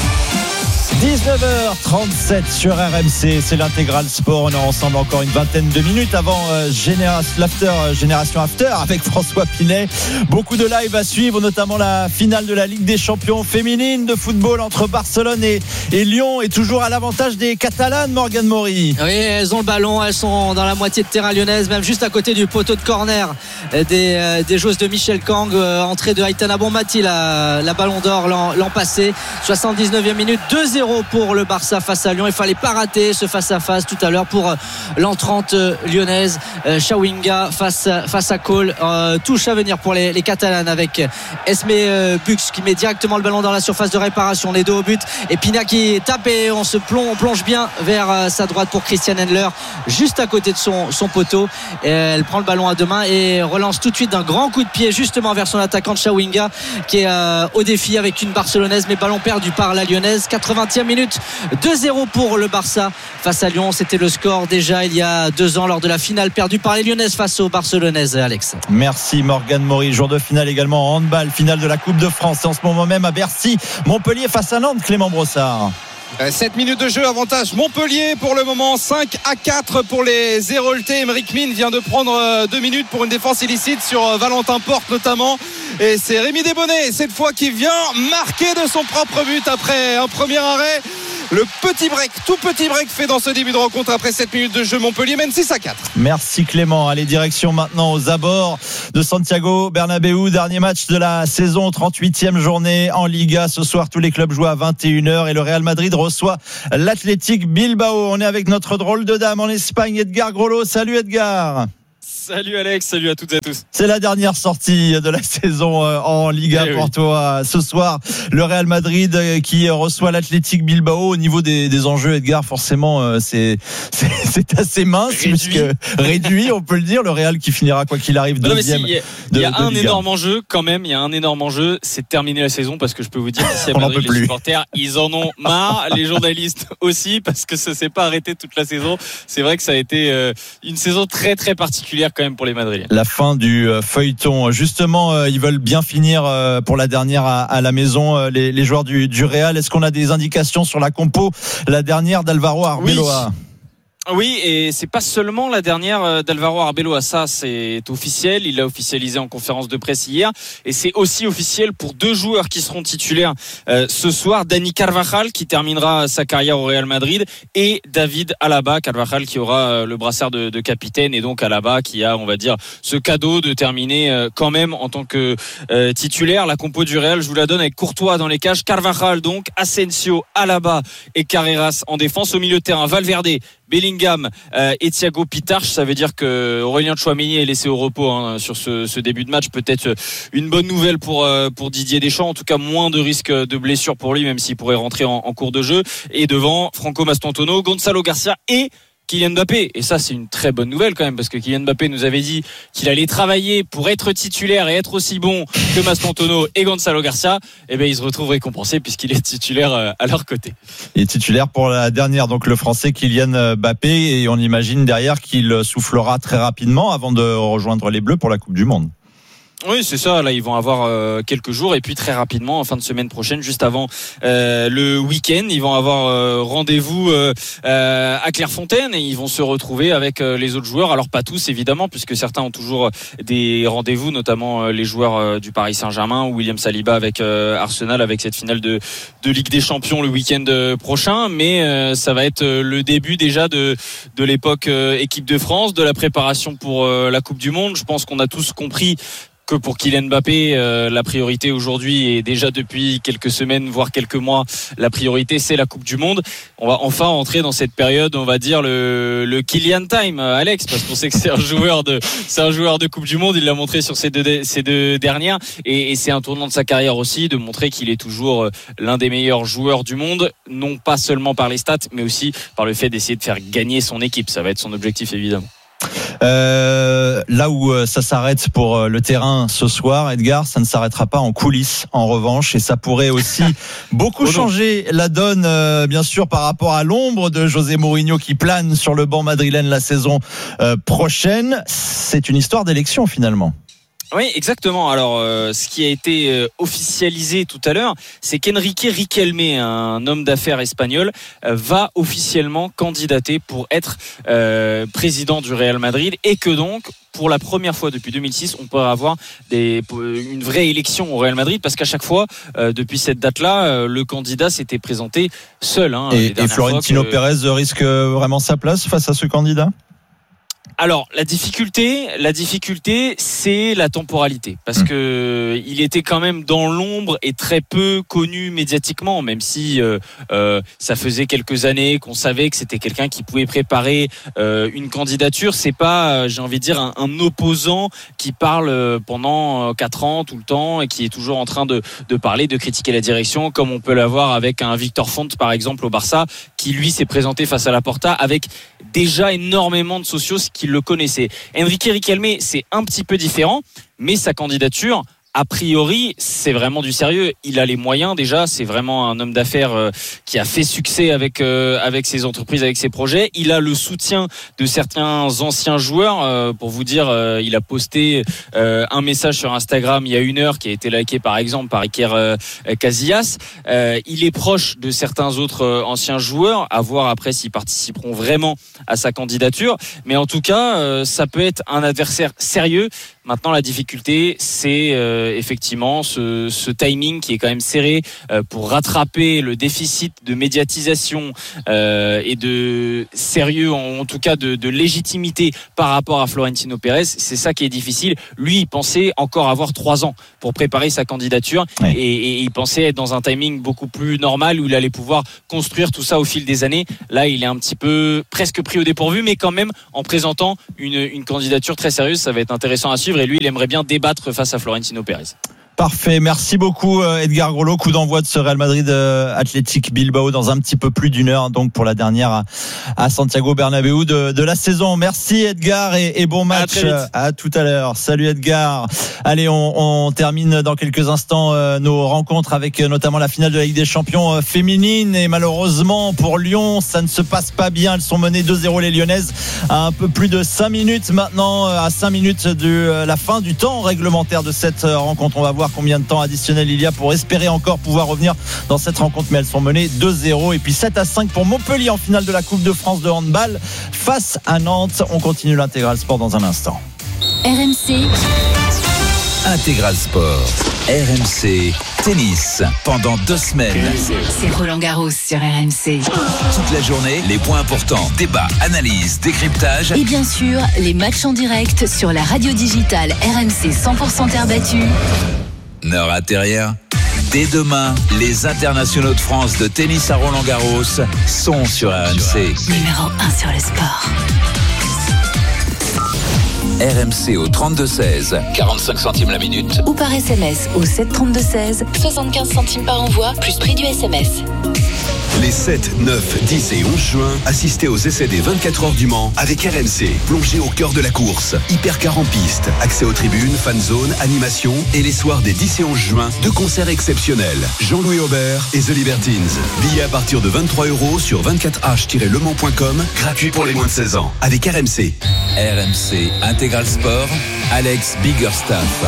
Speaker 2: 19h37 sur RMC, c'est l'Intégral Sport. On est ensemble encore une vingtaine de minutes avant Génération After avec François Pinet. Beaucoup de live à suivre, notamment la finale de la Ligue des Champions féminine de football entre Barcelone et Lyon, et toujours à l'avantage des Catalanes, Morgane Maury.
Speaker 1: Oui, elles ont le ballon, elles sont dans la moitié de terrain lyonnaise, même juste à côté du poteau de corner des joueuses de Michel Kang. Entrée de Aitana Bonmati, la ballon d'or l'an passé. 79e minute, 2-0 2-0 pour le Barça face à Lyon. Il fallait pas rater ce face-à-face tout à l'heure pour l'entrante lyonnaise. Chawinga face à Cole. Touche à venir pour les Catalanes avec Esme Bux qui met directement le ballon dans la surface de réparation. Les deux au but et Pina qui tape et on plonge bien vers sa droite pour Christian Endler juste à côté de son poteau. Et elle prend le ballon à deux mains et relance tout de suite d'un grand coup de pied justement vers son attaquant Chawinga qui est au défi avec une Barcelonaise, mais ballon perdu par la Lyonnaise. 80e minute, 2-0 pour le Barça face à Lyon. C'était le score déjà il y a 2 ans lors de la finale perdue par les Lyonnaises face aux Barcelonaises. Alex,
Speaker 2: merci Morgane Maury. Jour de finale également en handball, finale de la Coupe de France et en ce moment même à Bercy, Montpellier face à Nantes. Clément Brossard.
Speaker 3: 7 minutes de jeu, avantage Montpellier pour le moment, 5-4 pour les Héroltais. Émeric Mine vient de prendre 2 minutes pour une défense illicite sur Valentin Porte notamment, et c'est Rémi Desbonnets cette fois qui vient marquer de son propre but après un premier arrêt. Le tout petit break fait dans ce début de rencontre après 7 minutes de jeu. Montpellier mène 6-4.
Speaker 2: Merci Clément. Allez, direction maintenant aux abords de Santiago Bernabéu. Dernier match de la saison, 38e journée en Liga. Ce soir, tous les clubs jouent à 21h et le Real Madrid reçoit l'Athletic Bilbao. On est avec notre drôle de dame en Espagne, Edgar Grollo. Salut Edgar.
Speaker 18: Salut Alex, salut à toutes et à tous.
Speaker 2: C'est la dernière sortie de la saison en Liga pour toi. Ce soir, le Real Madrid qui reçoit l'Athletic Bilbao. Au niveau des enjeux, Edgar, forcément, c'est assez mince, réduit, on peut le dire. Le Real qui finira quoi qu'il arrive deuxième.
Speaker 18: Il y a un énorme enjeu quand même. Il y a un énorme enjeu, c'est de terminer la saison, parce que je peux vous dire ici à Madrid, les supporters, ils en ont marre. Les journalistes aussi, parce que ça s'est pas arrêté toute la saison. C'est vrai que ça a été une saison très très particulière quand même pour les Madridiens.
Speaker 2: La fin du feuilleton. Justement, ils veulent bien finir pour la dernière à la maison, les joueurs du Real. Est-ce qu'on a des indications sur la compo, la dernière d'Alvaro Arbeloa?
Speaker 18: Oui, et c'est pas seulement la dernière d'Alvaro Arbeloa, ça c'est officiel, il l'a officialisé en conférence de presse hier, et c'est aussi officiel pour 2 joueurs qui seront titulaires ce soir, Dani Carvajal qui terminera sa carrière au Real Madrid, et David Alaba. Carvajal qui aura le brassard de capitaine, et donc Alaba qui a, on va dire, ce cadeau de terminer quand même en tant que titulaire. La compo du Real, je vous la donne avec Courtois dans les cages, Carvajal donc, Asensio, Alaba et Carreras en défense. Au milieu de terrain, Valverde, Bellingham et Thiago Pitarch. Ça veut dire que Aurélien Tchouaméni est laissé au repos sur ce début de match. Peut-être une bonne nouvelle pour Didier Deschamps. En tout cas, moins de risques de blessure pour lui, même s'il pourrait rentrer en cours de jeu. Et devant, Franco Mastantuono, Gonzalo Garcia et Kylian Mbappé. Et ça, c'est une très bonne nouvelle quand même, parce que Kylian Mbappé nous avait dit qu'il allait travailler pour être titulaire et être aussi bon que Mastantuono et Gonzalo Garcia. Et bien, il se retrouve récompensé puisqu'il est titulaire à leur côté.
Speaker 2: Il est titulaire pour la dernière, donc le Français Kylian Mbappé, et on imagine derrière qu'il soufflera très rapidement avant de rejoindre les Bleus pour la Coupe du Monde.
Speaker 18: Oui, c'est ça. Là, ils vont avoir quelques jours, et puis très rapidement, en fin de semaine prochaine, juste avant le week-end, ils vont avoir rendez-vous à Clairefontaine, et ils vont se retrouver avec les autres joueurs. Alors pas tous évidemment, puisque certains ont toujours des rendez-vous, notamment les joueurs du Paris Saint-Germain ou William Saliba avec Arsenal, avec cette finale de Ligue des Champions le week-end prochain. Mais ça va être le début déjà de l'époque équipe de France, de la préparation pour la Coupe du Monde. Je pense qu'on a tous compris que pour Kylian Mbappé, la priorité aujourd'hui, et déjà depuis quelques semaines, voire quelques mois, la priorité c'est la Coupe du Monde. On va enfin entrer dans cette période, on va dire le Kylian time, Alex, parce qu'on sait que c'est un joueur de Coupe du Monde. Il l'a montré sur ces deux dernières, et c'est un tournant de sa carrière aussi, de montrer qu'il est toujours l'un des meilleurs joueurs du monde, non pas seulement par les stats, mais aussi par le fait d'essayer de faire gagner son équipe. Ça va être son objectif évidemment.
Speaker 2: Là où ça s'arrête pour le terrain ce soir, Edgar, ça ne s'arrêtera pas en coulisses en revanche, et ça pourrait aussi beaucoup changer la donne, bien sûr, par rapport à l'ombre de José Mourinho qui plane sur le banc madrilène la saison prochaine. C'est une histoire d'élection finalement.
Speaker 18: Oui, exactement. Alors, ce qui a été officialisé tout à l'heure, c'est qu'Enrique Riquelme, un homme d'affaires espagnol, va officiellement candidater pour être président du Real Madrid, et que donc, pour la première fois depuis 2006, on peut avoir une vraie élection au Real Madrid, parce qu'à chaque fois, depuis cette date-là, le candidat s'était présenté seul. Et
Speaker 2: Florentino Pérez risque vraiment sa place face à ce candidat ?
Speaker 18: Alors la difficulté, c'est la temporalité, parce que il était quand même dans l'ombre et très peu connu médiatiquement, même si ça faisait quelques années qu'on savait que c'était quelqu'un qui pouvait préparer une candidature. C'est pas, j'ai envie de dire, un opposant qui parle pendant 4 ans tout le temps et qui est toujours en train de parler, de critiquer la direction, comme on peut l'avoir avec un Victor Font par exemple au Barça, qui lui s'est présenté face à Laporta avec déjà énormément de socios qui le connaissaient. Enrique Riquelme, c'est un petit peu différent, mais sa candidature, a priori, c'est vraiment du sérieux. Il a les moyens déjà. C'est vraiment un homme d'affaires qui a fait succès avec ses entreprises, avec ses projets. Il a le soutien de certains anciens joueurs. Pour vous dire, il a posté un message sur Instagram il y a 1 heure qui a été liké par exemple par Iker Casillas. Il est proche de certains autres anciens joueurs. À voir après s'ils participeront vraiment à sa candidature. Mais en tout cas, ça peut être un adversaire sérieux. Maintenant, la difficulté, c'est effectivement ce timing qui est quand même serré pour rattraper le déficit de médiatisation et de sérieux, en tout cas de légitimité par rapport à Florentino Pérez. C'est ça qui est difficile. Lui, il pensait encore avoir 3 ans pour préparer sa candidature et il pensait être dans un timing beaucoup plus normal où il allait pouvoir construire tout ça au fil des années. Là, il est un petit peu presque pris au dépourvu, mais quand même en présentant une candidature très sérieuse. Ça va être intéressant à suivre. Et lui, il aimerait bien débattre face à Florentino Pérez.
Speaker 2: Parfait, merci beaucoup Edgar Grolot. Coup d'envoi de ce Real Madrid Athletic Bilbao dans un petit peu plus d'1 heure, donc pour la dernière à Santiago Bernabéu de la saison. Merci Edgar et bon match. À tout à l'heure. Salut Edgar. Allez, on termine dans quelques instants nos rencontres avec notamment la finale de la Ligue des Champions féminine, et malheureusement pour Lyon, ça ne se passe pas bien. Elles sont menées 2-0 les Lyonnaises à un peu plus de 5 minutes maintenant, à 5 minutes de la fin du temps réglementaire de cette rencontre. On va voir combien de temps additionnel il y a pour espérer encore pouvoir revenir dans cette rencontre, mais elles sont menées 2-0 et puis 7-5 pour Montpellier en finale de la Coupe de France de handball face à Nantes. On continue l'intégral sport dans un instant.
Speaker 11: RMC
Speaker 12: Intégral Sport, RMC Tennis, pendant 2 semaines.
Speaker 11: C'est Roland Garros sur RMC.
Speaker 12: Toute la journée, les points importants, débats, analyses, décryptage.
Speaker 11: Et bien sûr, les matchs en direct sur la radio digitale RMC 100% terre battue.
Speaker 12: Ne ratez rien. Dès demain, les internationaux de France de tennis à Roland-Garros sont sur RMC.
Speaker 11: Numéro 1 sur le sport.
Speaker 12: RMC au 32-16, 45 centimes la minute.
Speaker 11: Ou par SMS au 732-16, 75 centimes par envoi, plus prix du SMS.
Speaker 19: Les 7, 9, 10 et 11 juin, assistez aux essais des 24 heures du Mans avec RMC. Plongez au cœur de la course. Hypercar en piste, accès aux tribunes, fan zone, animation et les soirs des 10 et 11 juin, 2 concerts exceptionnels. Jean-Louis Aubert et The Libertines. Billets à partir de 23 € sur 24h-lemans.com, gratuit pour les moins de 16 ans. Avec RMC.
Speaker 12: RMC Intégral Sport, Alex Biggerstaff.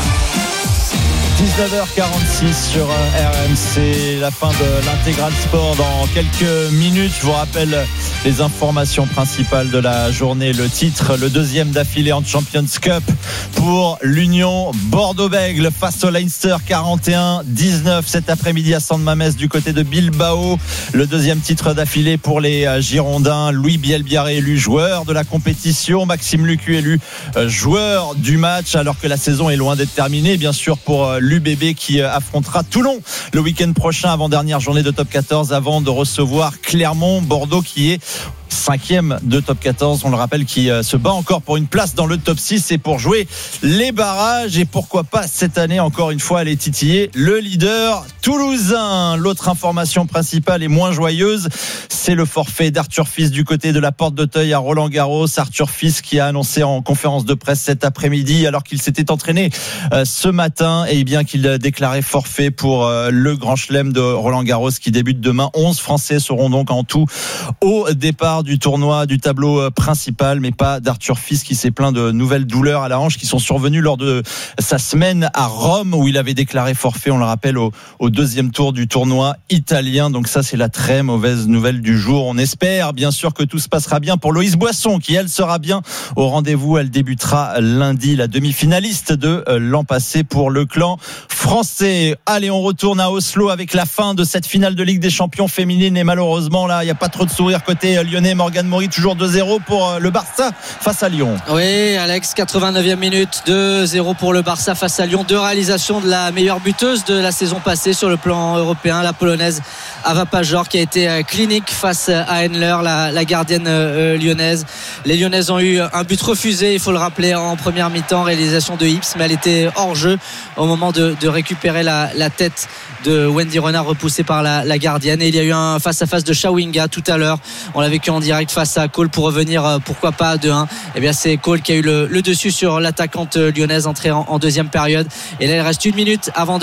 Speaker 2: 19h46 sur RMC, la fin de l'intégral sport dans quelques minutes. Je vous rappelle les informations principales de la journée. Le titre, le 2e d'affilée en Champions Cup pour l'Union Bordeaux-Bègles face au Leinster, 41-19 cet après-midi à San Mamés du côté de Bilbao. Le 2e titre d'affilée pour les Girondins. Louis Bielbiarré élu joueur de la compétition, Maxime Lucu élu joueur du match, alors que la saison est loin d'être terminée, bien sûr, pour l'UBB qui affrontera Toulon le week-end prochain, avant-dernière journée de top 14 avant de recevoir Clermont. Bordeaux qui est 5e de top 14, on le rappelle, qui se bat encore pour une place dans le top 6 et pour jouer les barrages, et pourquoi pas cette année encore une fois aller titiller le leader toulousain. L'autre information principale et moins joyeuse, c'est le forfait d'Arthur Fils du côté de la Porte d'Auteuil à Roland-Garros. Arthur Fils qui a annoncé en conférence de presse cet après-midi, alors qu'il s'était entraîné ce matin, et bien qu'il déclarait forfait pour le Grand Chelem de Roland-Garros qui débute demain. 11 Français seront donc en tout au départ du tournoi, du tableau principal, mais pas d'Arthur Fils qui s'est plaint de nouvelles douleurs à la hanche qui sont survenues lors de sa semaine à Rome où il avait déclaré forfait, on le rappelle, au 2e tour du tournoi italien. Donc ça, c'est la très mauvaise nouvelle du jour. On espère bien sûr que tout se passera bien pour Loïse Boisson qui, elle, sera bien au rendez-vous. Elle débutera lundi, la demi-finaliste de l'an passé pour le clan français. Allez, on retourne à Oslo avec la fin de cette finale de Ligue des Champions féminine, et malheureusement là, il n'y a pas trop de sourire côté lyonnais terminé. Morgan Mori toujours 2-0 pour le Barça face à Lyon.
Speaker 1: Oui, Alex, 89e minute, 2-0 pour le Barça face à Lyon. 2 réalisations de la meilleure buteuse de la saison passée sur le plan européen, la polonaise Ava Pajor, qui a été clinique face à Henler, la gardienne lyonnaise. Les Lyonnaises ont eu un but refusé, il faut le rappeler, en première mi-temps, réalisation de Hips, mais elle était hors jeu au moment de récupérer la tête de Wendy Renard, repoussée par la gardienne. Et il y a eu un face-à-face de Chawinga tout à l'heure. On l'a vécu en direct face à Cole pour revenir, pourquoi pas, à 2-1. Et bien c'est Cole qui a eu le dessus sur l'attaquante lyonnaise, entrée en deuxième période. Et là il reste une minute avant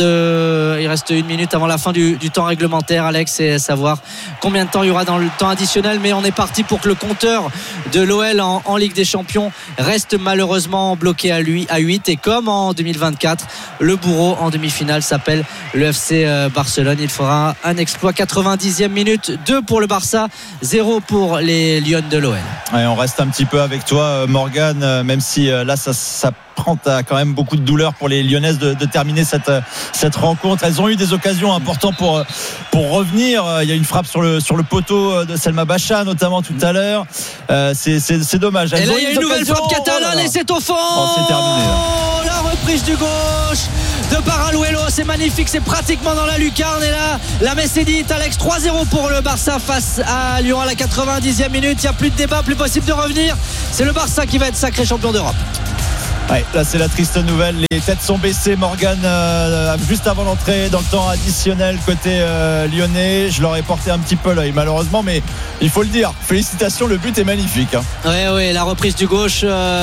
Speaker 1: la fin du temps réglementaire, Alex, et savoir combien de temps il y aura dans le temps additionnel. Mais on est parti pour que le compteur de l'OL en Ligue des Champions reste malheureusement bloqué à 8. Et comme en 2024, le bourreau en demi-finale s'appelle le FC Barcelone. Il fera un exploit. 90e minute, 2 pour le Barça, 0 pour les Lions de l'OL.
Speaker 2: Ouais, on reste un petit peu avec toi, Morgan, même si là ça prend quand même beaucoup de douleur pour les Lyonnaises de terminer cette rencontre. Elles ont eu des occasions importantes pour revenir. Il y a une frappe sur le poteau de Selma Bacha notamment tout à l'heure. C'est dommage.
Speaker 1: Et là il y a une nouvelle frappe catalane et c'est au fond.
Speaker 2: C'est terminé là.
Speaker 1: La reprise du gauche de Paraluelo, c'est magnifique, c'est pratiquement dans la lucarne. Et là la Messédite, Alex, 3-0 pour le Barça face à Lyon à la 90e minute. Il n'y a plus de débat, plus possible de revenir. C'est le Barça qui va être sacré champion d'Europe.
Speaker 2: Ouais, là c'est la triste nouvelle, les têtes sont baissées, Morgan, juste avant l'entrée dans le temps additionnel côté lyonnais. Je leur ai porté un petit peu l'œil malheureusement, mais il faut le dire, félicitations, le but est magnifique.
Speaker 1: Oui, la reprise du gauche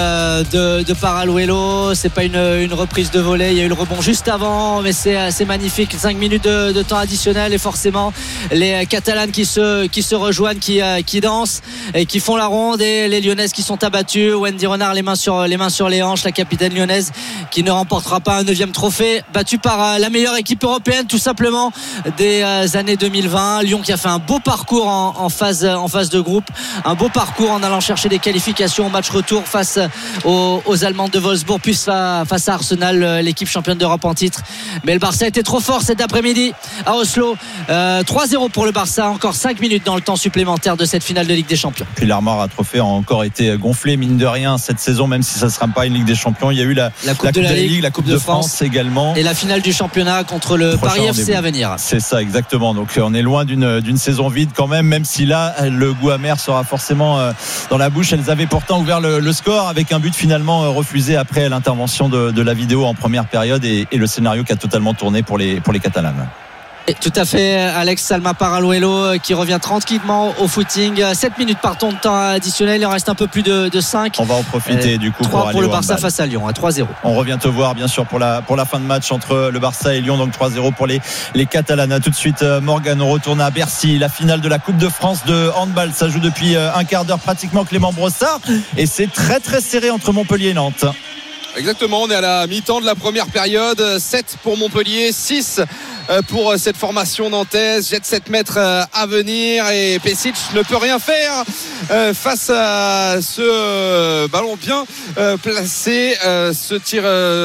Speaker 1: de Paraluelo, c'est pas une reprise de volée, il y a eu le rebond juste avant, mais c'est magnifique. 5 minutes de temps additionnel et forcément les Catalanes qui se rejoignent, qui dansent et qui font la ronde, et les Lyonnaises qui sont abattues. Wendy Renard les mains sur les hanches, la capitaine lyonnaise qui ne remportera pas un 9e trophée, battue par la meilleure équipe européenne tout simplement des années 2020. Lyon qui a fait un beau parcours en phase de groupe, un beau parcours en allant chercher des qualifications au match retour face aux Allemandes de Wolfsburg, puis face à Arsenal, l'équipe championne d'Europe en titre. Mais le Barça était trop fort cet après-midi à Oslo. 3-0 pour le Barça, encore 5 minutes dans le temps supplémentaire de cette finale de Ligue des Champions.
Speaker 2: Puis l'armoire à trophées a encore été gonflée mine de rien cette saison, même si ça ne sera pas une Ligue des Champions. Il y a eu la Coupe de la Ligue, la Coupe de France également,
Speaker 1: et la finale du championnat contre le Paris FC à venir.
Speaker 2: C'est ça exactement, donc on est loin d'une saison vide quand même si là le goût amer sera forcément dans la bouche. Elles avaient pourtant ouvert le score avec un but finalement refusé après l'intervention de la vidéo en première période et le scénario qui a totalement tourné pour les Catalanes.
Speaker 1: Tout à fait, Alex. Salma Paraluelo qui revient tranquillement au footing. 7 minutes par temps de temps additionnel, il en reste un peu plus de 5.
Speaker 2: On va en profiter du coup
Speaker 1: 3 pour le Barça face à Lyon, à 3-0.
Speaker 2: On revient te voir bien sûr pour la fin de match entre le Barça et Lyon, donc 3-0 pour les Catalanes. Tout de suite, Morgan, on retourne à Bercy, la finale de la Coupe de France de handball. Ça joue depuis un quart d'heure pratiquement, Clément Brossard, et c'est très très serré entre Montpellier et Nantes.
Speaker 3: Exactement, on est à la mi-temps de la première période. 7 pour Montpellier, 6 pour cette formation nantaise. Jette 7 mètres à venir et Pesic ne peut rien faire face à ce ballon bien placé, ce tir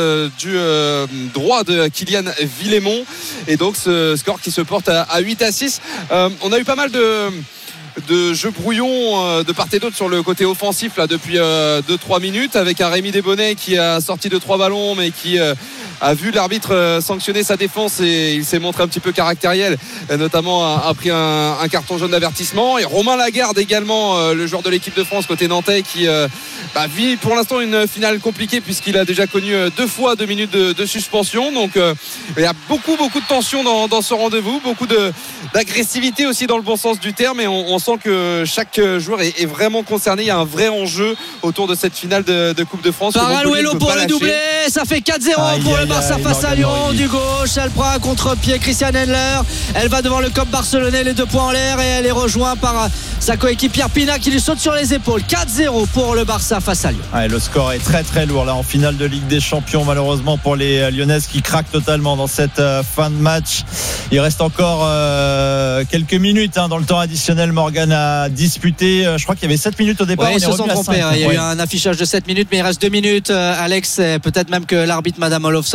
Speaker 3: du droit de Kylian Villemont, et donc ce score qui se porte à 8-6. On a eu pas mal de jeux brouillons de part et d'autre sur le côté offensif là depuis 2-3 minutes, avec un Rémi Desbonnets qui a sorti 2-3 ballons mais qui a vu l'arbitre sanctionner sa défense et il s'est montré un petit peu caractériel, notamment a pris un carton jaune d'avertissement. Et Romain Lagarde également, le joueur de l'équipe de France côté nantais, qui vit pour l'instant une finale compliquée puisqu'il a déjà connu 2 fois 2 minutes de suspension. Donc il y a beaucoup de tension dans ce rendez-vous, beaucoup d'agressivité aussi dans le bon sens du terme, et on sent que chaque joueur est vraiment concerné. Il y a un vrai enjeu autour de cette finale de Coupe de France.
Speaker 1: Paraluelo pour le doublé, ça fait 4-0 pour le Barça face à Lyon. Du gauche, elle prend un contre-pied, Christian Hendler, elle va devant le COP barcelonais, les 2 points en l'air, et elle est rejointe par sa coéquipière Pina qui lui saute sur les épaules. 4-0 pour le Barça face à Lyon.
Speaker 2: Ouais, le score est très très lourd là en finale de Ligue des Champions, malheureusement pour les Lyonnaises qui craquent totalement dans cette fin de match. Il reste encore quelques minutes dans le temps additionnel. Morgan a disputé, je crois qu'il y avait 7 minutes au départ.
Speaker 1: Ouais, ils se sont trompés, il y a eu un affichage de 7 minutes, mais il reste 2 minutes, Alex. Peut-être même que l'arbitre Madame Olofsson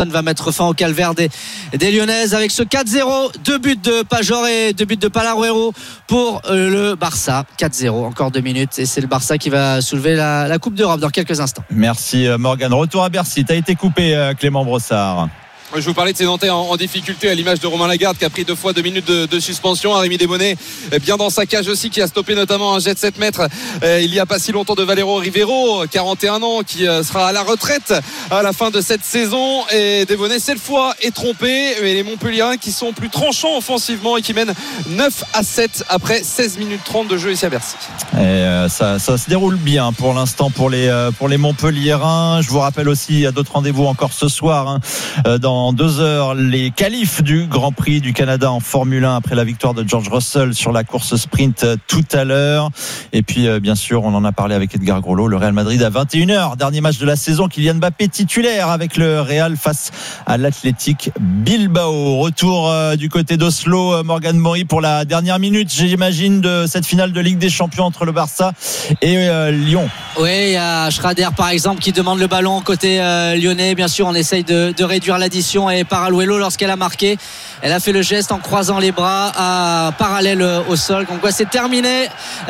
Speaker 1: Olofsson va mettre fin au calvaire des Lyonnaises avec ce 4-0, 2 buts de Pajor et 2 buts de Palaruelo pour le Barça. 4-0, encore 2 minutes et c'est le Barça qui va soulever la Coupe d'Europe dans quelques instants.
Speaker 2: Merci Morgan. Retour à Bercy. T'as été coupé Clément Brossard.
Speaker 3: Je vous parlais de ces Nantais en difficulté à l'image de Romain Lagarde qui a pris 2 fois 2 minutes de suspension. Rémi Desbonnets bien dans sa cage aussi, qui a stoppé notamment un jet de 7 mètres il y a pas si longtemps de Valero Rivero, 41 ans, qui sera à la retraite à la fin de cette saison. Et Desbonnets cette fois est trompé, mais les Montpelliérains qui sont plus tranchants offensivement et qui mènent 9-7 après 16 minutes 30 de jeu ici à Bercy.
Speaker 2: Et ça se déroule bien pour l'instant pour les Montpelliérains. Je vous rappelle aussi, il y a d'autres rendez-vous encore ce soir dans 2 heures, les qualifs du Grand Prix du Canada en Formule 1 après la victoire de George Russell sur la course sprint tout à l'heure. Et puis bien sûr, on en a parlé avec Edgar Groslo, le Real Madrid à 21h, dernier match de la saison, Kylian Mbappé titulaire avec le Real face à l'Athletic Bilbao. Retour du côté d'Oslo, Morgan Mori pour la dernière minute, j'imagine, de cette finale de Ligue des Champions entre le Barça et Lyon.
Speaker 1: Oui, il y a Schrader par exemple qui demande le ballon côté lyonnais. Bien sûr, on essaye de réduire l'addition et Palaruelo, lorsqu'elle a marqué, elle a fait le geste en croisant les bras à parallèle au sol. Donc c'est terminé.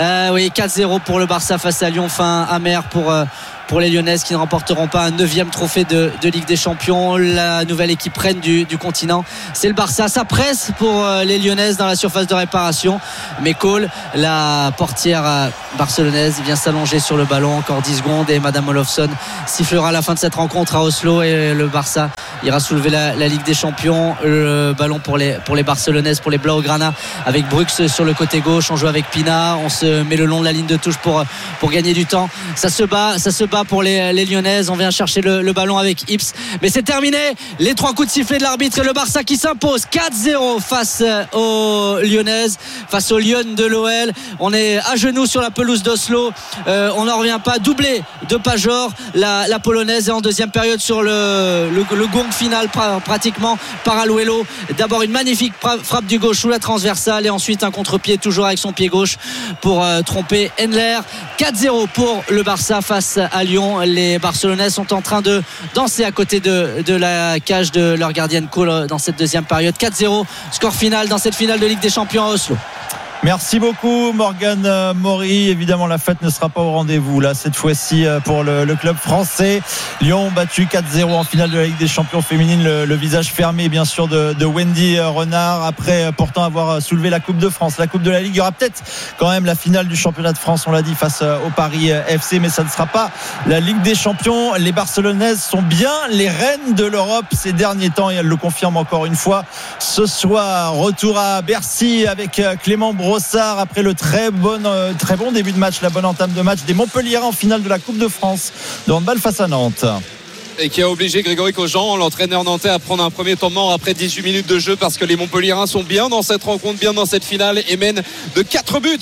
Speaker 1: 4-0 pour le Barça face à Lyon. Fin amère pour les Lyonnaises qui ne remporteront pas un 9e trophée de Ligue des Champions. La nouvelle équipe reine du continent, c'est le Barça. Ça presse pour les Lyonnaises dans la surface de réparation, mais Cole, la portière barcelonaise, vient s'allonger sur le ballon. Encore 10 secondes et Madame Olofsson sifflera la fin de cette rencontre à Oslo et le Barça ira soulever la Ligue des Champions. Le ballon pour les Barcelonaises, pour les Blaugrana, avec Brooks sur le côté gauche. On joue avec Pina, on se met le long de la ligne de touche pour gagner du temps. Ça se bat pour les Lyonnaises. On vient chercher le ballon avec Ips, mais c'est terminé. Les 3 coups de sifflet de l'arbitre et le Barça qui s'impose 4-0 face aux Lyonnaises, face aux Lyon de l'OL. On est à genoux sur la pelouse d'Oslo. On n'en revient pas. Doublé de Pajor, la polonaise, est en deuxième période sur le gong final pratiquement. Palaruelo, d'abord une magnifique frappe du gauche sous la transversale et ensuite un contre-pied toujours avec son pied gauche pour tromper Endler. 4-0 pour le Barça face à Lyon. Les Barcelonais sont en train de danser à côté de la cage de leur gardienne Cole dans cette deuxième période. 4-0, score final dans cette finale de Ligue des Champions à Oslo.
Speaker 2: Merci beaucoup Morgan Mori. Évidemment, la fête ne sera pas au rendez-vous là cette fois-ci pour le club français. Lyon battu 4-0 en finale de la Ligue des Champions féminine, le visage fermé bien sûr de Wendy Renard, après pourtant avoir soulevé la Coupe de France, la Coupe de la Ligue. Il y aura peut-être quand même la finale du championnat de France, on l'a dit, face au Paris FC, mais ça ne sera pas la Ligue des Champions. Les Barcelonaises sont bien les reines de l'Europe ces derniers temps et elles le confirment encore une fois ce soir. Retour à Bercy avec Clément Brossard après le très bon début de match, la bonne entame de match des Montpelliérains en finale de la Coupe de France de handball face à Nantes.
Speaker 3: Et qui a obligé Grégory Cogent, l'entraîneur nantais, à prendre un premier temps mort après 18 minutes de jeu, parce que les Montpelliérains sont bien dans cette rencontre, bien dans cette finale, et mènent de 4 buts,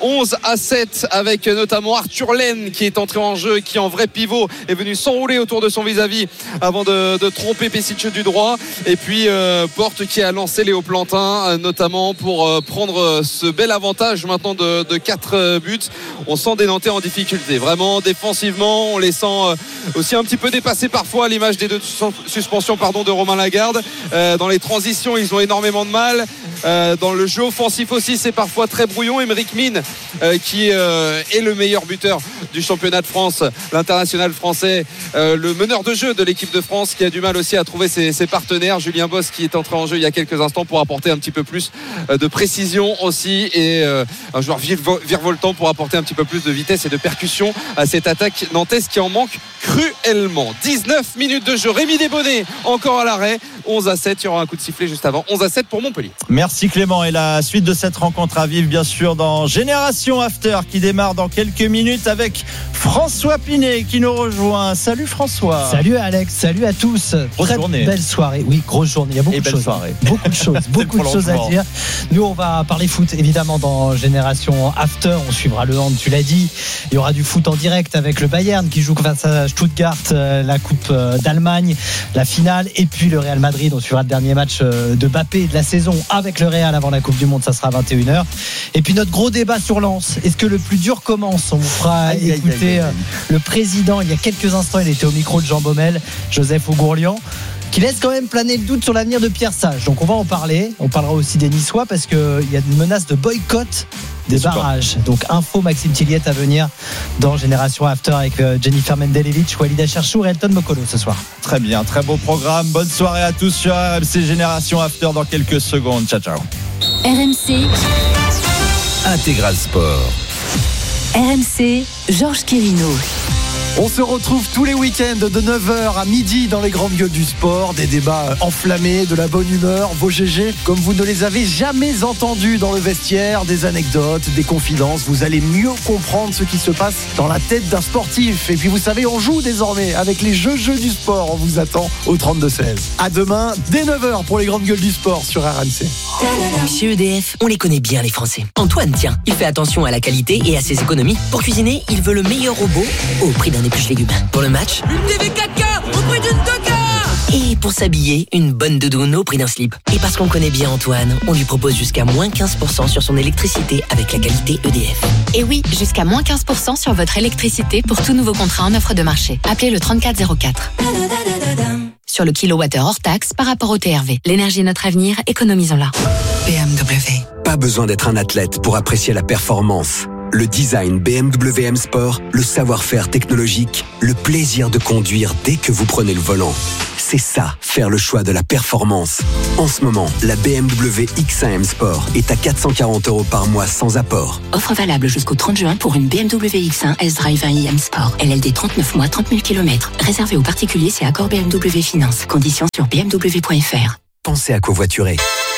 Speaker 3: 11-7, avec notamment Arthur Laine qui est entré en jeu, qui en vrai pivot est venu s'enrouler autour de son vis-à-vis avant de tromper Pesic du droit, et puis Porte qui a lancé Léo Plantin notamment pour prendre ce bel avantage maintenant de 4 buts. On sent des Nantais en difficulté, vraiment défensivement, on les sent aussi un petit peu dépassés parfois, à l'image des 2 suspensions de Romain Lagarde. Dans les transitions, ils ont énormément de mal. Dans le jeu offensif aussi, c'est parfois très brouillon. Émeric Mine qui est le meilleur buteur du championnat de France, l'international français, le meneur de jeu de l'équipe de France, qui a du mal aussi à trouver ses partenaires. Julien Boss qui est entré en jeu il y a quelques instants pour apporter un petit peu plus de précision aussi, et un joueur virevoltant pour apporter un petit peu plus de vitesse et de percussion à cette attaque nantaise qui en manque cruellement. 19 minutes de jeu, Rémi Desbonnets encore à l'arrêt. 11-7, il y aura un coup de sifflet juste avant. 11-7 pour Montpellier.
Speaker 2: Merci Clément, et la suite de cette rencontre à vivre bien sûr dans Génération After qui démarre dans quelques minutes avec François Pinet qui nous rejoint. Salut François.
Speaker 20: Salut Alex, salut à tous.
Speaker 2: Grosse journée.
Speaker 20: Belle soirée, oui, grosse journée. Il y a beaucoup de choses. Beaucoup de choses à dire. Nous, on va parler foot évidemment dans Génération After. On suivra le hand, tu l'as dit. Il y aura du foot en direct avec le Bayern qui joue face à Stuttgart, la Coupe d'Allemagne, la finale, et puis le Real Madrid. On suivra le dernier match de Mbappé de la saison avec le Real avant la Coupe du Monde, ça sera à 21h. Et puis notre gros débat sur Lens. Est-ce que le plus dur commence? On vous fera écouter le président il y a quelques instants. Il était au micro de Jean Baumel, Joseph Augourlian. qui laisse quand même planer le doute sur l'avenir de Pierre Sage. Donc on va en parler. On parlera aussi des Niçois parce qu'il y a une menace de boycott des barrages. Donc info Maxime Tilliette à venir dans Génération After avec Jennifer Mendelevich, Walid Acharchour et Elton Mokolo ce soir.
Speaker 2: Très bien, très beau programme. Bonne soirée à tous sur RMC Génération After dans quelques secondes. Ciao, ciao.
Speaker 11: RMC
Speaker 12: Intégral Sport.
Speaker 11: RMC, Georges Quirino.
Speaker 21: On se retrouve tous les week-ends de 9h à midi dans les grandes gueules du sport. Des débats enflammés, de la bonne humeur, vos GG comme vous ne les avez jamais entendus dans le vestiaire. Des anecdotes, des confidences. Vous allez mieux comprendre ce qui se passe dans la tête d'un sportif. Et puis vous savez, on joue désormais avec les jeux du sport. On vous attend au 32-16. À demain, dès 9h pour les grandes gueules du sport sur RMC.
Speaker 14: Chez EDF, on les connaît bien les Français. Antoine, tiens, il fait attention à la qualité et à ses économies. Pour cuisiner, il veut le meilleur robot au prix d'un épluche légumes. Pour le match,
Speaker 22: une TV 4K au prix d'une 2K.
Speaker 14: Et pour s'habiller, une bonne doudoune au prix d'un slip. Et parce qu'on connaît bien Antoine, on lui propose jusqu'à moins 15% sur son électricité avec la qualité EDF.
Speaker 23: Et oui, jusqu'à moins 15% sur votre électricité pour tout nouveau contrat en offre de marché. Appelez le 3404. Sur le kilowattheure hors taxe par rapport au TRV. L'énergie est notre avenir, économisons-la.
Speaker 24: BMW. Pas besoin d'être un athlète pour apprécier la performance. Le design BMW M Sport, le savoir-faire technologique, le plaisir de conduire dès que vous prenez le volant. C'est ça, faire le choix de la performance. En ce moment, la BMW X1 M Sport est à 440 € par mois sans apport.
Speaker 23: Offre valable jusqu'au 30 juin pour une BMW X1 S-Drive 1i M Sport. LLD 39 mois, 30 000 km. Réservé aux particuliers, c'est accord BMW Finance. Conditions sur bmw.fr.
Speaker 24: Pensez à covoiturer.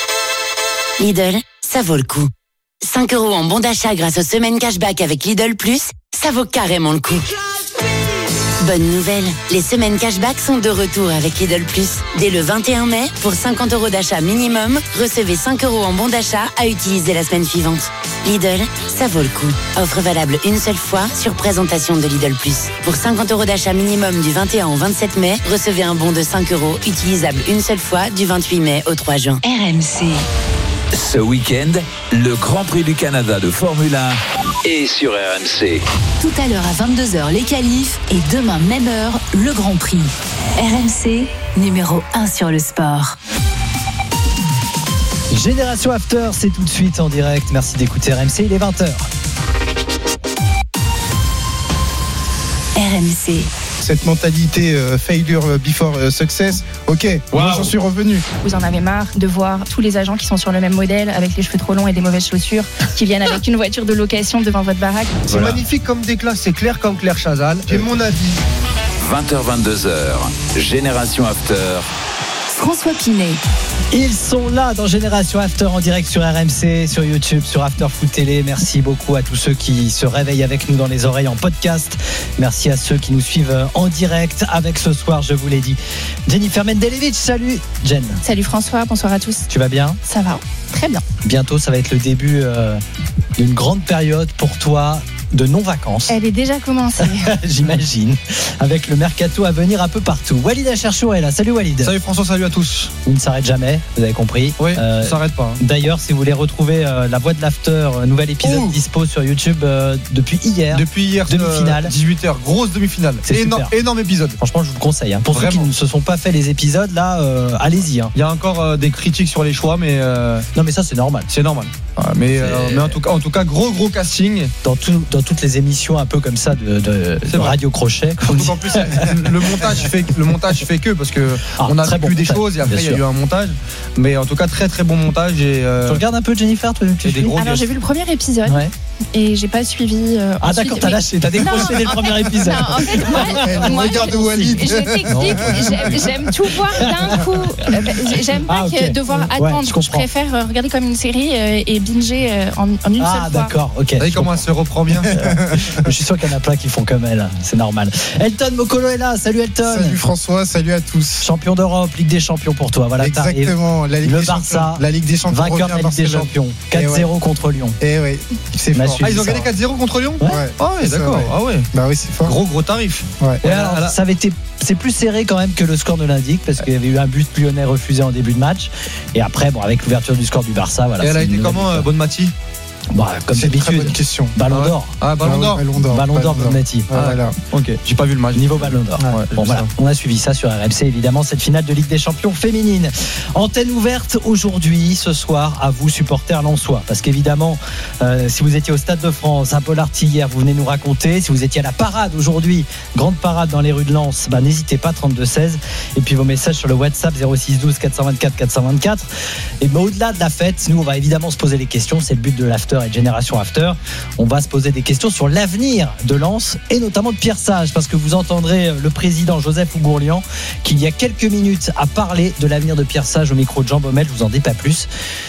Speaker 14: Lidl, ça vaut le coup. 5 € en bon d'achat grâce aux semaines cashback avec Lidl Plus, ça vaut carrément le coup. Bonne nouvelle, les semaines cashback sont de retour avec Lidl Plus. Dès le 21 mai, pour 50 € d'achat minimum, recevez 5 € en bon d'achat à utiliser la semaine suivante. Lidl, ça vaut le coup. Offre valable une seule fois sur présentation de Lidl Plus. Pour 50 € d'achat minimum du 21 au 27 mai, recevez un bon de 5 € utilisable une seule fois du 28 mai au 3 juin.
Speaker 11: RMC.
Speaker 12: Ce week-end, le Grand Prix du Canada de Formule 1 est sur RMC.
Speaker 11: Tout à l'heure à 22h, les qualifs et demain, même heure, le Grand Prix. RMC, numéro 1 sur le sport.
Speaker 20: Génération After, c'est tout de suite en direct. Merci d'écouter RMC, il est 20h.
Speaker 11: RMC.
Speaker 25: Cette mentalité failure before success, ok, moi j'en suis revenu.
Speaker 26: Vous en avez marre de voir tous les agents qui sont sur le même modèle, avec les cheveux trop longs et des mauvaises chaussures, qui viennent avec une voiture de location devant votre baraque.
Speaker 25: C'est magnifique comme déclat, c'est clair comme Claire Chazal. J'ai mon avis.
Speaker 12: 20h-22h, Génération After.
Speaker 11: François Pinet.
Speaker 20: Ils sont là dans Génération After en direct sur RMC, sur YouTube, sur After Foot Télé. Merci beaucoup à tous ceux qui se réveillent avec nous dans les oreilles en podcast. Merci à ceux qui nous suivent en direct avec ce soir, je vous l'ai dit, Jennifer Mendelevich. Salut Jen.
Speaker 26: Salut François, bonsoir à tous.
Speaker 20: Tu vas bien ?
Speaker 26: Ça va, très bien.
Speaker 20: Bientôt, ça va être le début d'une grande période pour toi de non-vacances.
Speaker 26: Elle est déjà commencée.
Speaker 20: J'imagine. Avec le mercato à venir un peu partout. Walid Acharchour est là. Salut Walid.
Speaker 25: Salut François, salut à tous.
Speaker 20: On ne s'arrête jamais, vous avez compris.
Speaker 25: Oui, on ne s'arrête pas.
Speaker 20: D'ailleurs, si vous voulez retrouver la voix de l'After, nouvel épisode dispo sur YouTube depuis hier.
Speaker 25: Depuis hier,
Speaker 20: demi-finale.
Speaker 25: 18h, grosse demi-finale.
Speaker 20: C'est
Speaker 25: énorme épisode.
Speaker 20: Franchement, je vous le conseille. Pour ceux qui ne se sont pas fait les épisodes, là, allez-y.
Speaker 25: Il y a encore des critiques sur les choix, mais...
Speaker 20: Non, mais ça, c'est normal.
Speaker 25: C'est normal. Mais en tout cas, gros casting.
Speaker 20: Dans toutes les émissions un peu comme ça de radio crochet.
Speaker 25: En plus, le montage fait que parce que on a vu des choses et après il y a eu un montage. Mais en tout cas, très très bon montage. Et
Speaker 20: tu regardes un peu Jennifer, toi,
Speaker 26: Alors j'ai vu le premier épisode. Ouais. Et j'ai pas suivi.
Speaker 20: D'accord, t'as lâché, t'as décroché dès le premier épisode.
Speaker 26: Non, en fait, moi j'aime tout voir d'un coup. J'aime pas devoir attendre. Je préfère regarder comme une série et binger en une seule fois.
Speaker 20: Ah d'accord, ok.
Speaker 25: Vous voyez comment elle se reprend bien.
Speaker 20: Je suis sûr qu'il y en a plein qui font comme elle, c'est normal. Elton Mokolo est là, salut Elton.
Speaker 25: Salut François, salut à tous.
Speaker 20: Champion d'Europe, Ligue des Champions pour toi. Voilà,
Speaker 25: exactement, la Ligue
Speaker 20: le
Speaker 25: des
Speaker 20: Barça,
Speaker 25: Champions. La Ligue des Champions,
Speaker 20: vainqueur de la Ligue des Champions. 4-0 contre Lyon.
Speaker 25: Et oui, c'est fort. Ils ont gagné 4-0 contre Lyon.
Speaker 20: Ouais.
Speaker 25: Ah ouais, d'accord. Ah ouais. Bah oui, c'est fort. Gros tarif.
Speaker 20: Ouais. Alors, ça avait été, c'est plus serré quand même que le score ne l'indique parce qu'il y avait eu un but lyonnais refusé en début de match. Et après, avec l'ouverture du score du Barça, voilà.
Speaker 25: Et elle a été comment, Bonne Mati?
Speaker 20: Comme
Speaker 25: c'est une très
Speaker 20: d'habitude.
Speaker 25: bonne question.
Speaker 20: Ballon d'or.
Speaker 25: Ballon d'or.
Speaker 20: Ballon d'or, Bonatti.
Speaker 25: Voilà. Ok. J'ai pas vu le match.
Speaker 20: Niveau ballon d'or. Voilà. On a suivi ça sur RMC, évidemment, cette finale de Ligue des Champions féminine. Antenne ouverte aujourd'hui, ce soir, à vous, supporters lensois. Parce qu'évidemment, si vous étiez au Stade de France, à Bollaert hier, vous venez nous raconter. Si vous étiez à la parade aujourd'hui, grande parade dans les rues de Lens, n'hésitez pas, 32-16. Et puis vos messages sur le WhatsApp 06 12 424 424. Et au-delà de la fête, nous, on va évidemment se poser les questions. C'est le but de l'After et de Génération After. On va se poser des questions sur l'avenir de Lens et notamment de Pierre Sage, parce que vous entendrez le président Joseph Ougourlian qui il y a quelques minutes a parlé de l'avenir de Pierre Sage au micro de Jean Baumel. Je vous en dis pas plus.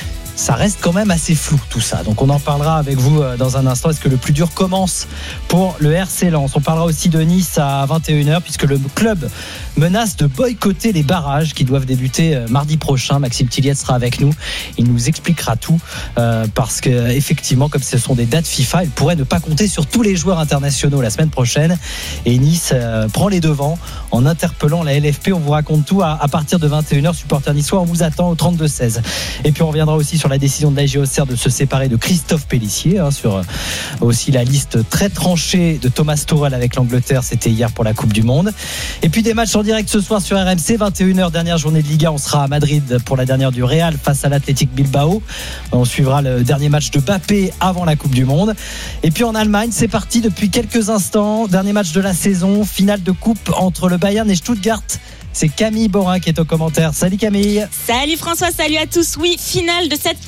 Speaker 20: Ça reste quand même assez flou tout ça. Donc on en parlera avec vous dans un instant. Est-ce que le plus dur commence pour le RC Lens? On parlera aussi de Nice à 21h puisque le club menace de boycotter les barrages qui doivent débuter mardi prochain. Maxime Tilliette sera avec nous. Il nous expliquera tout parce que effectivement, comme ce sont des dates FIFA, il pourrait ne pas compter sur tous les joueurs internationaux la semaine prochaine. Et Nice prend les devants en interpellant la LFP. On vous raconte tout à partir de 21h. Supporters niçois, on vous attend au 32-16. Et puis on reviendra aussi sur la décision de l'AG Auxerre de se séparer de Christophe Pélissier, sur aussi la liste très tranchée de Thomas Tuchel avec l'Angleterre. C'était hier pour la Coupe du Monde. Et puis des matchs en direct ce soir sur RMC, 21h, dernière journée de Liga. On sera à Madrid pour la dernière du Real face à l'Athletic Bilbao. On suivra le dernier match de Mbappé avant la Coupe du Monde. Et puis en Allemagne, c'est parti depuis quelques instants. Dernier match de la saison, finale de coupe entre le Bayern et Stuttgart. C'est Camille Borin qui est au commentaire. Salut Camille.
Speaker 4: Salut François, salut à tous. Oui, finale de cette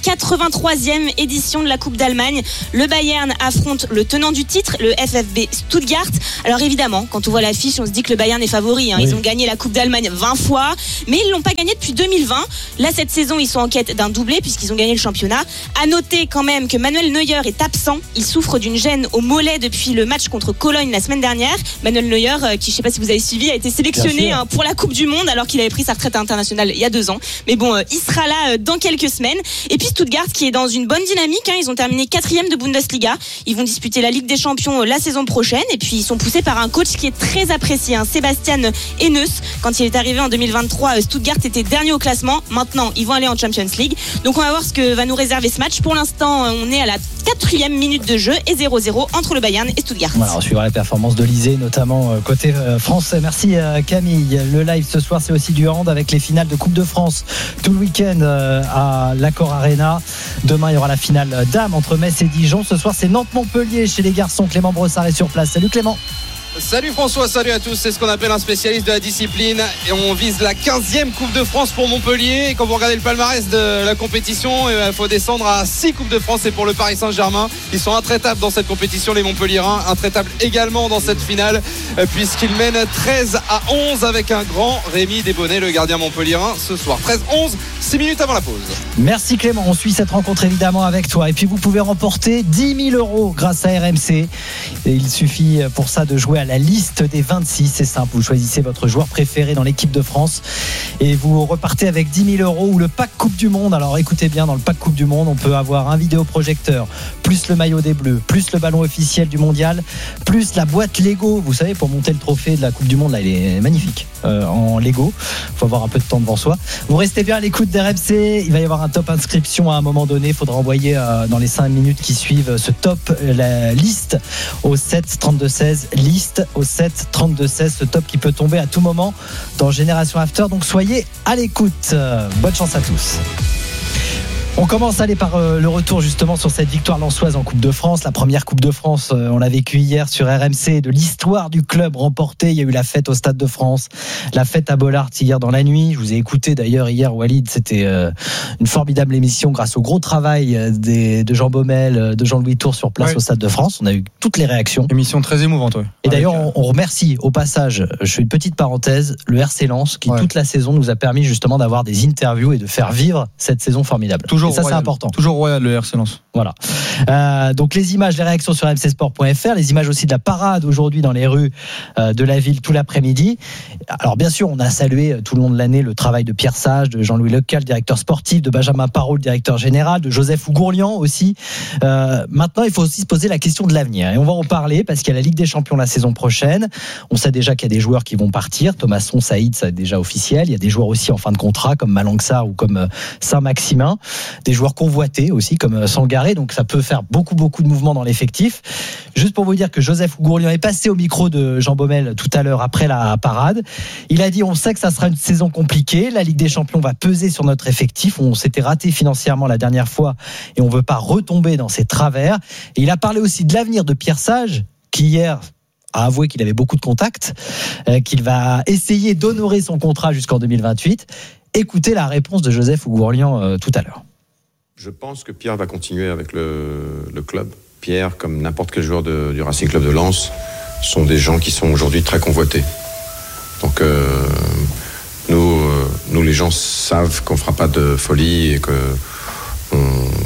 Speaker 4: 83e édition de la Coupe d'Allemagne. Le Bayern affronte le tenant du titre, le FFB Stuttgart. Alors évidemment, quand on voit l'affiche, on se dit que le Bayern est favori. Oui. Ils ont gagné la Coupe d'Allemagne 20 fois, mais ils ne l'ont pas gagné depuis 2020. Là, cette saison, ils sont en quête d'un doublé puisqu'ils ont gagné le championnat. À noter quand même que Manuel Neuer est absent. Il souffre d'une gêne au mollet depuis le match contre Cologne la semaine dernière. Manuel Neuer, qui je ne sais pas si vous avez suivi, a été sélectionné pour la Coupe du Monde alors qu'il avait pris sa retraite internationale il y a 2 ans. Mais bon, il sera là dans quelques semaines. Et puis Stuttgart qui est dans une bonne dynamique. Ils ont terminé 4e de Bundesliga. Ils vont disputer la Ligue des Champions la saison prochaine. Et puis ils sont poussés par un coach qui est très apprécié, Sébastien Haenus. Quand il est arrivé en 2023, Stuttgart était dernier au classement. Maintenant, ils vont aller en Champions League. Donc on va voir ce que va nous réserver ce match. Pour l'instant, on est à la 4e minute de jeu et 0-0 entre le Bayern et Stuttgart.
Speaker 20: Voilà, on suivra la performance d'Olysée, notamment côté français. Merci Camille. Le live ce soir, c'est aussi du hand avec les finales de Coupe de France tout le week-end à l'Accor Arena. Demain, il y aura la finale dames entre Metz et Dijon. Ce soir, c'est Nantes-Montpellier chez les garçons. Clément Brossard est sur place. Salut Clément.
Speaker 3: Salut François, salut à tous. C'est ce qu'on appelle un spécialiste de la discipline et on vise la 15e Coupe de France pour Montpellier. Et quand vous regardez le palmarès de la compétition, il faut descendre à 6 Coupes de France. Et pour le Paris Saint-Germain, ils sont intraitables dans cette compétition, les Montpelliérains, intraitables également dans cette finale puisqu'ils mènent 13-11 avec un grand Rémi Desbonnets, le gardien montpelliérain ce soir. 13-11, 6 minutes avant la pause.
Speaker 20: Merci Clément, on suit cette rencontre évidemment avec toi. Et puis vous pouvez remporter 10 000 € grâce à RMC. Et il suffit pour ça de jouer à la liste des 26. C'est simple, vous choisissez votre joueur préféré dans l'équipe de France et vous repartez avec 10 000 € ou le pack Coupe du Monde. Alors écoutez bien, dans le pack Coupe du Monde, on peut avoir un vidéoprojecteur, plus le maillot des Bleus, plus le ballon officiel du mondial, plus la boîte Lego. Vous savez, pour monter le trophée de la Coupe du Monde, là, il est magnifique en Lego. Il faut avoir un peu de temps devant soi. Vous restez bien à l'écoute d'RMC. Il va y avoir un top inscription à un moment donné. Il faudra envoyer dans les 5 minutes qui suivent ce top, la liste au 7 32 16. Liste au 7 32 16, ce top qui peut tomber à tout moment dans Génération After, donc soyez à l'écoute. Bonne chance à tous. On commence à aller par le retour justement sur cette victoire lensoise en Coupe de France. La première Coupe de France, on l'a vécu hier sur RMC, de l'histoire du club remporté. Il y a eu la fête au Stade de France, la fête à Bollaert hier dans la nuit. Je vous ai écouté d'ailleurs hier, Walid. C'était une formidable émission grâce au gros travail de Jean Baumel, de Jean-Louis Tour sur place au Stade de France. On a eu toutes les réactions.
Speaker 25: Émission très émouvante, ouais.
Speaker 20: Et d'ailleurs, on remercie au passage, je fais une petite parenthèse, le RC Lens qui toute la saison nous a permis justement d'avoir des interviews et de faire vivre cette saison formidable.
Speaker 25: Toujours.
Speaker 20: Et ça,
Speaker 25: royal.
Speaker 20: c'est important.
Speaker 25: Toujours royal, le RC Lens.
Speaker 20: Voilà. Donc les images, les réactions sur mcsport.fr, les images aussi de la parade aujourd'hui dans les rues de la ville tout l'après-midi. Alors bien sûr, on a salué tout le long de l'année le travail de Pierre Sage, de Jean-Louis Lecal, directeur sportif, de Benjamin Parot, directeur général, de Joseph Ougourlian aussi. Maintenant, il faut aussi se poser la question de l'avenir. Et on va en parler parce qu'il y a la Ligue des Champions la saison prochaine. On sait déjà qu'il y a des joueurs qui vont partir. Thomasson, Saïd, ça est déjà officiel. Il y a des joueurs aussi en fin de contrat comme Malang Sarr ou comme Saint-Maximin. Des joueurs convoités aussi comme Sangaré. préparé, donc ça peut faire beaucoup de mouvements dans l'effectif. Juste pour vous dire que Joseph Gourlian est passé au micro de Jean Baumel tout à l'heure après la parade. Il a dit: on sait que ça sera une saison compliquée, la Ligue des Champions va peser sur notre effectif, on s'était raté financièrement la dernière fois et on veut pas retomber dans ces travers. Et il a parlé aussi de l'avenir de Pierre Sage, qui hier a avoué qu'il avait beaucoup de contacts, qu'il va essayer d'honorer son contrat jusqu'en 2028. Écoutez la réponse de Joseph Gourlian tout à l'heure.
Speaker 5: Je pense que Pierre va continuer avec le club. Pierre, comme n'importe quel joueur du Racing Club de Lens, sont des gens qui sont aujourd'hui très convoités. Donc nous les gens savent qu'on ne fera pas de folie et qu'on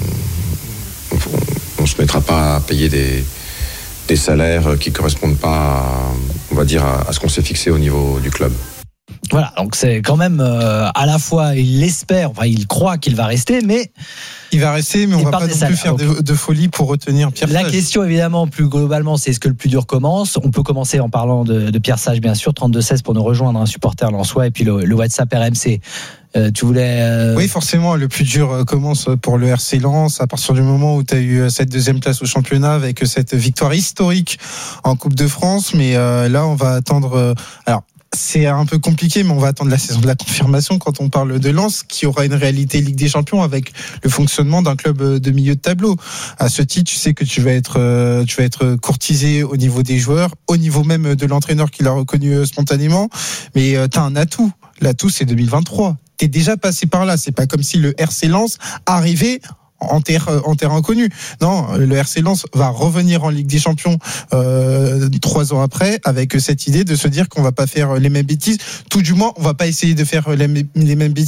Speaker 5: ne se mettra pas à payer des salaires qui ne correspondent pas, on va dire, à ce qu'on s'est fixé au niveau du club.
Speaker 20: Voilà, donc c'est quand même à la fois il l'espère, enfin il croit qu'il va rester, mais
Speaker 6: il va rester, mais on va pas non plus faire de folie pour retenir Pierre Sage.
Speaker 20: La question évidemment plus globalement, c'est est-ce que le plus dur commence? On peut commencer en parlant de Pierre Sage, bien sûr, 32-16 pour nous rejoindre, un supporter lensois, et puis le WhatsApp RMC. Tu voulais
Speaker 6: Oui, forcément, le plus dur commence pour le RC Lens à partir du moment où tu as eu cette deuxième place au championnat avec cette victoire historique en Coupe de France, mais là on va attendre alors c'est un peu compliqué, mais on va attendre la saison de la confirmation quand on parle de Lens, qui aura une réalité Ligue des Champions avec le fonctionnement d'un club de milieu de tableau. À ce titre, tu sais que tu vas être courtisé au niveau des joueurs, au niveau même de l'entraîneur qui l'a reconnu spontanément. Mais t'as un atout. L'atout, c'est 2023. T'es déjà passé par là. C'est pas comme si le RC Lens arrivait en terrain connu. Non, le RC Lens va revenir en Ligue des Champions 3 ans après, avec cette idée de se dire qu'on va pas faire les mêmes bêtises. Tout du moins, on va pas essayer de faire les mêmes bêtises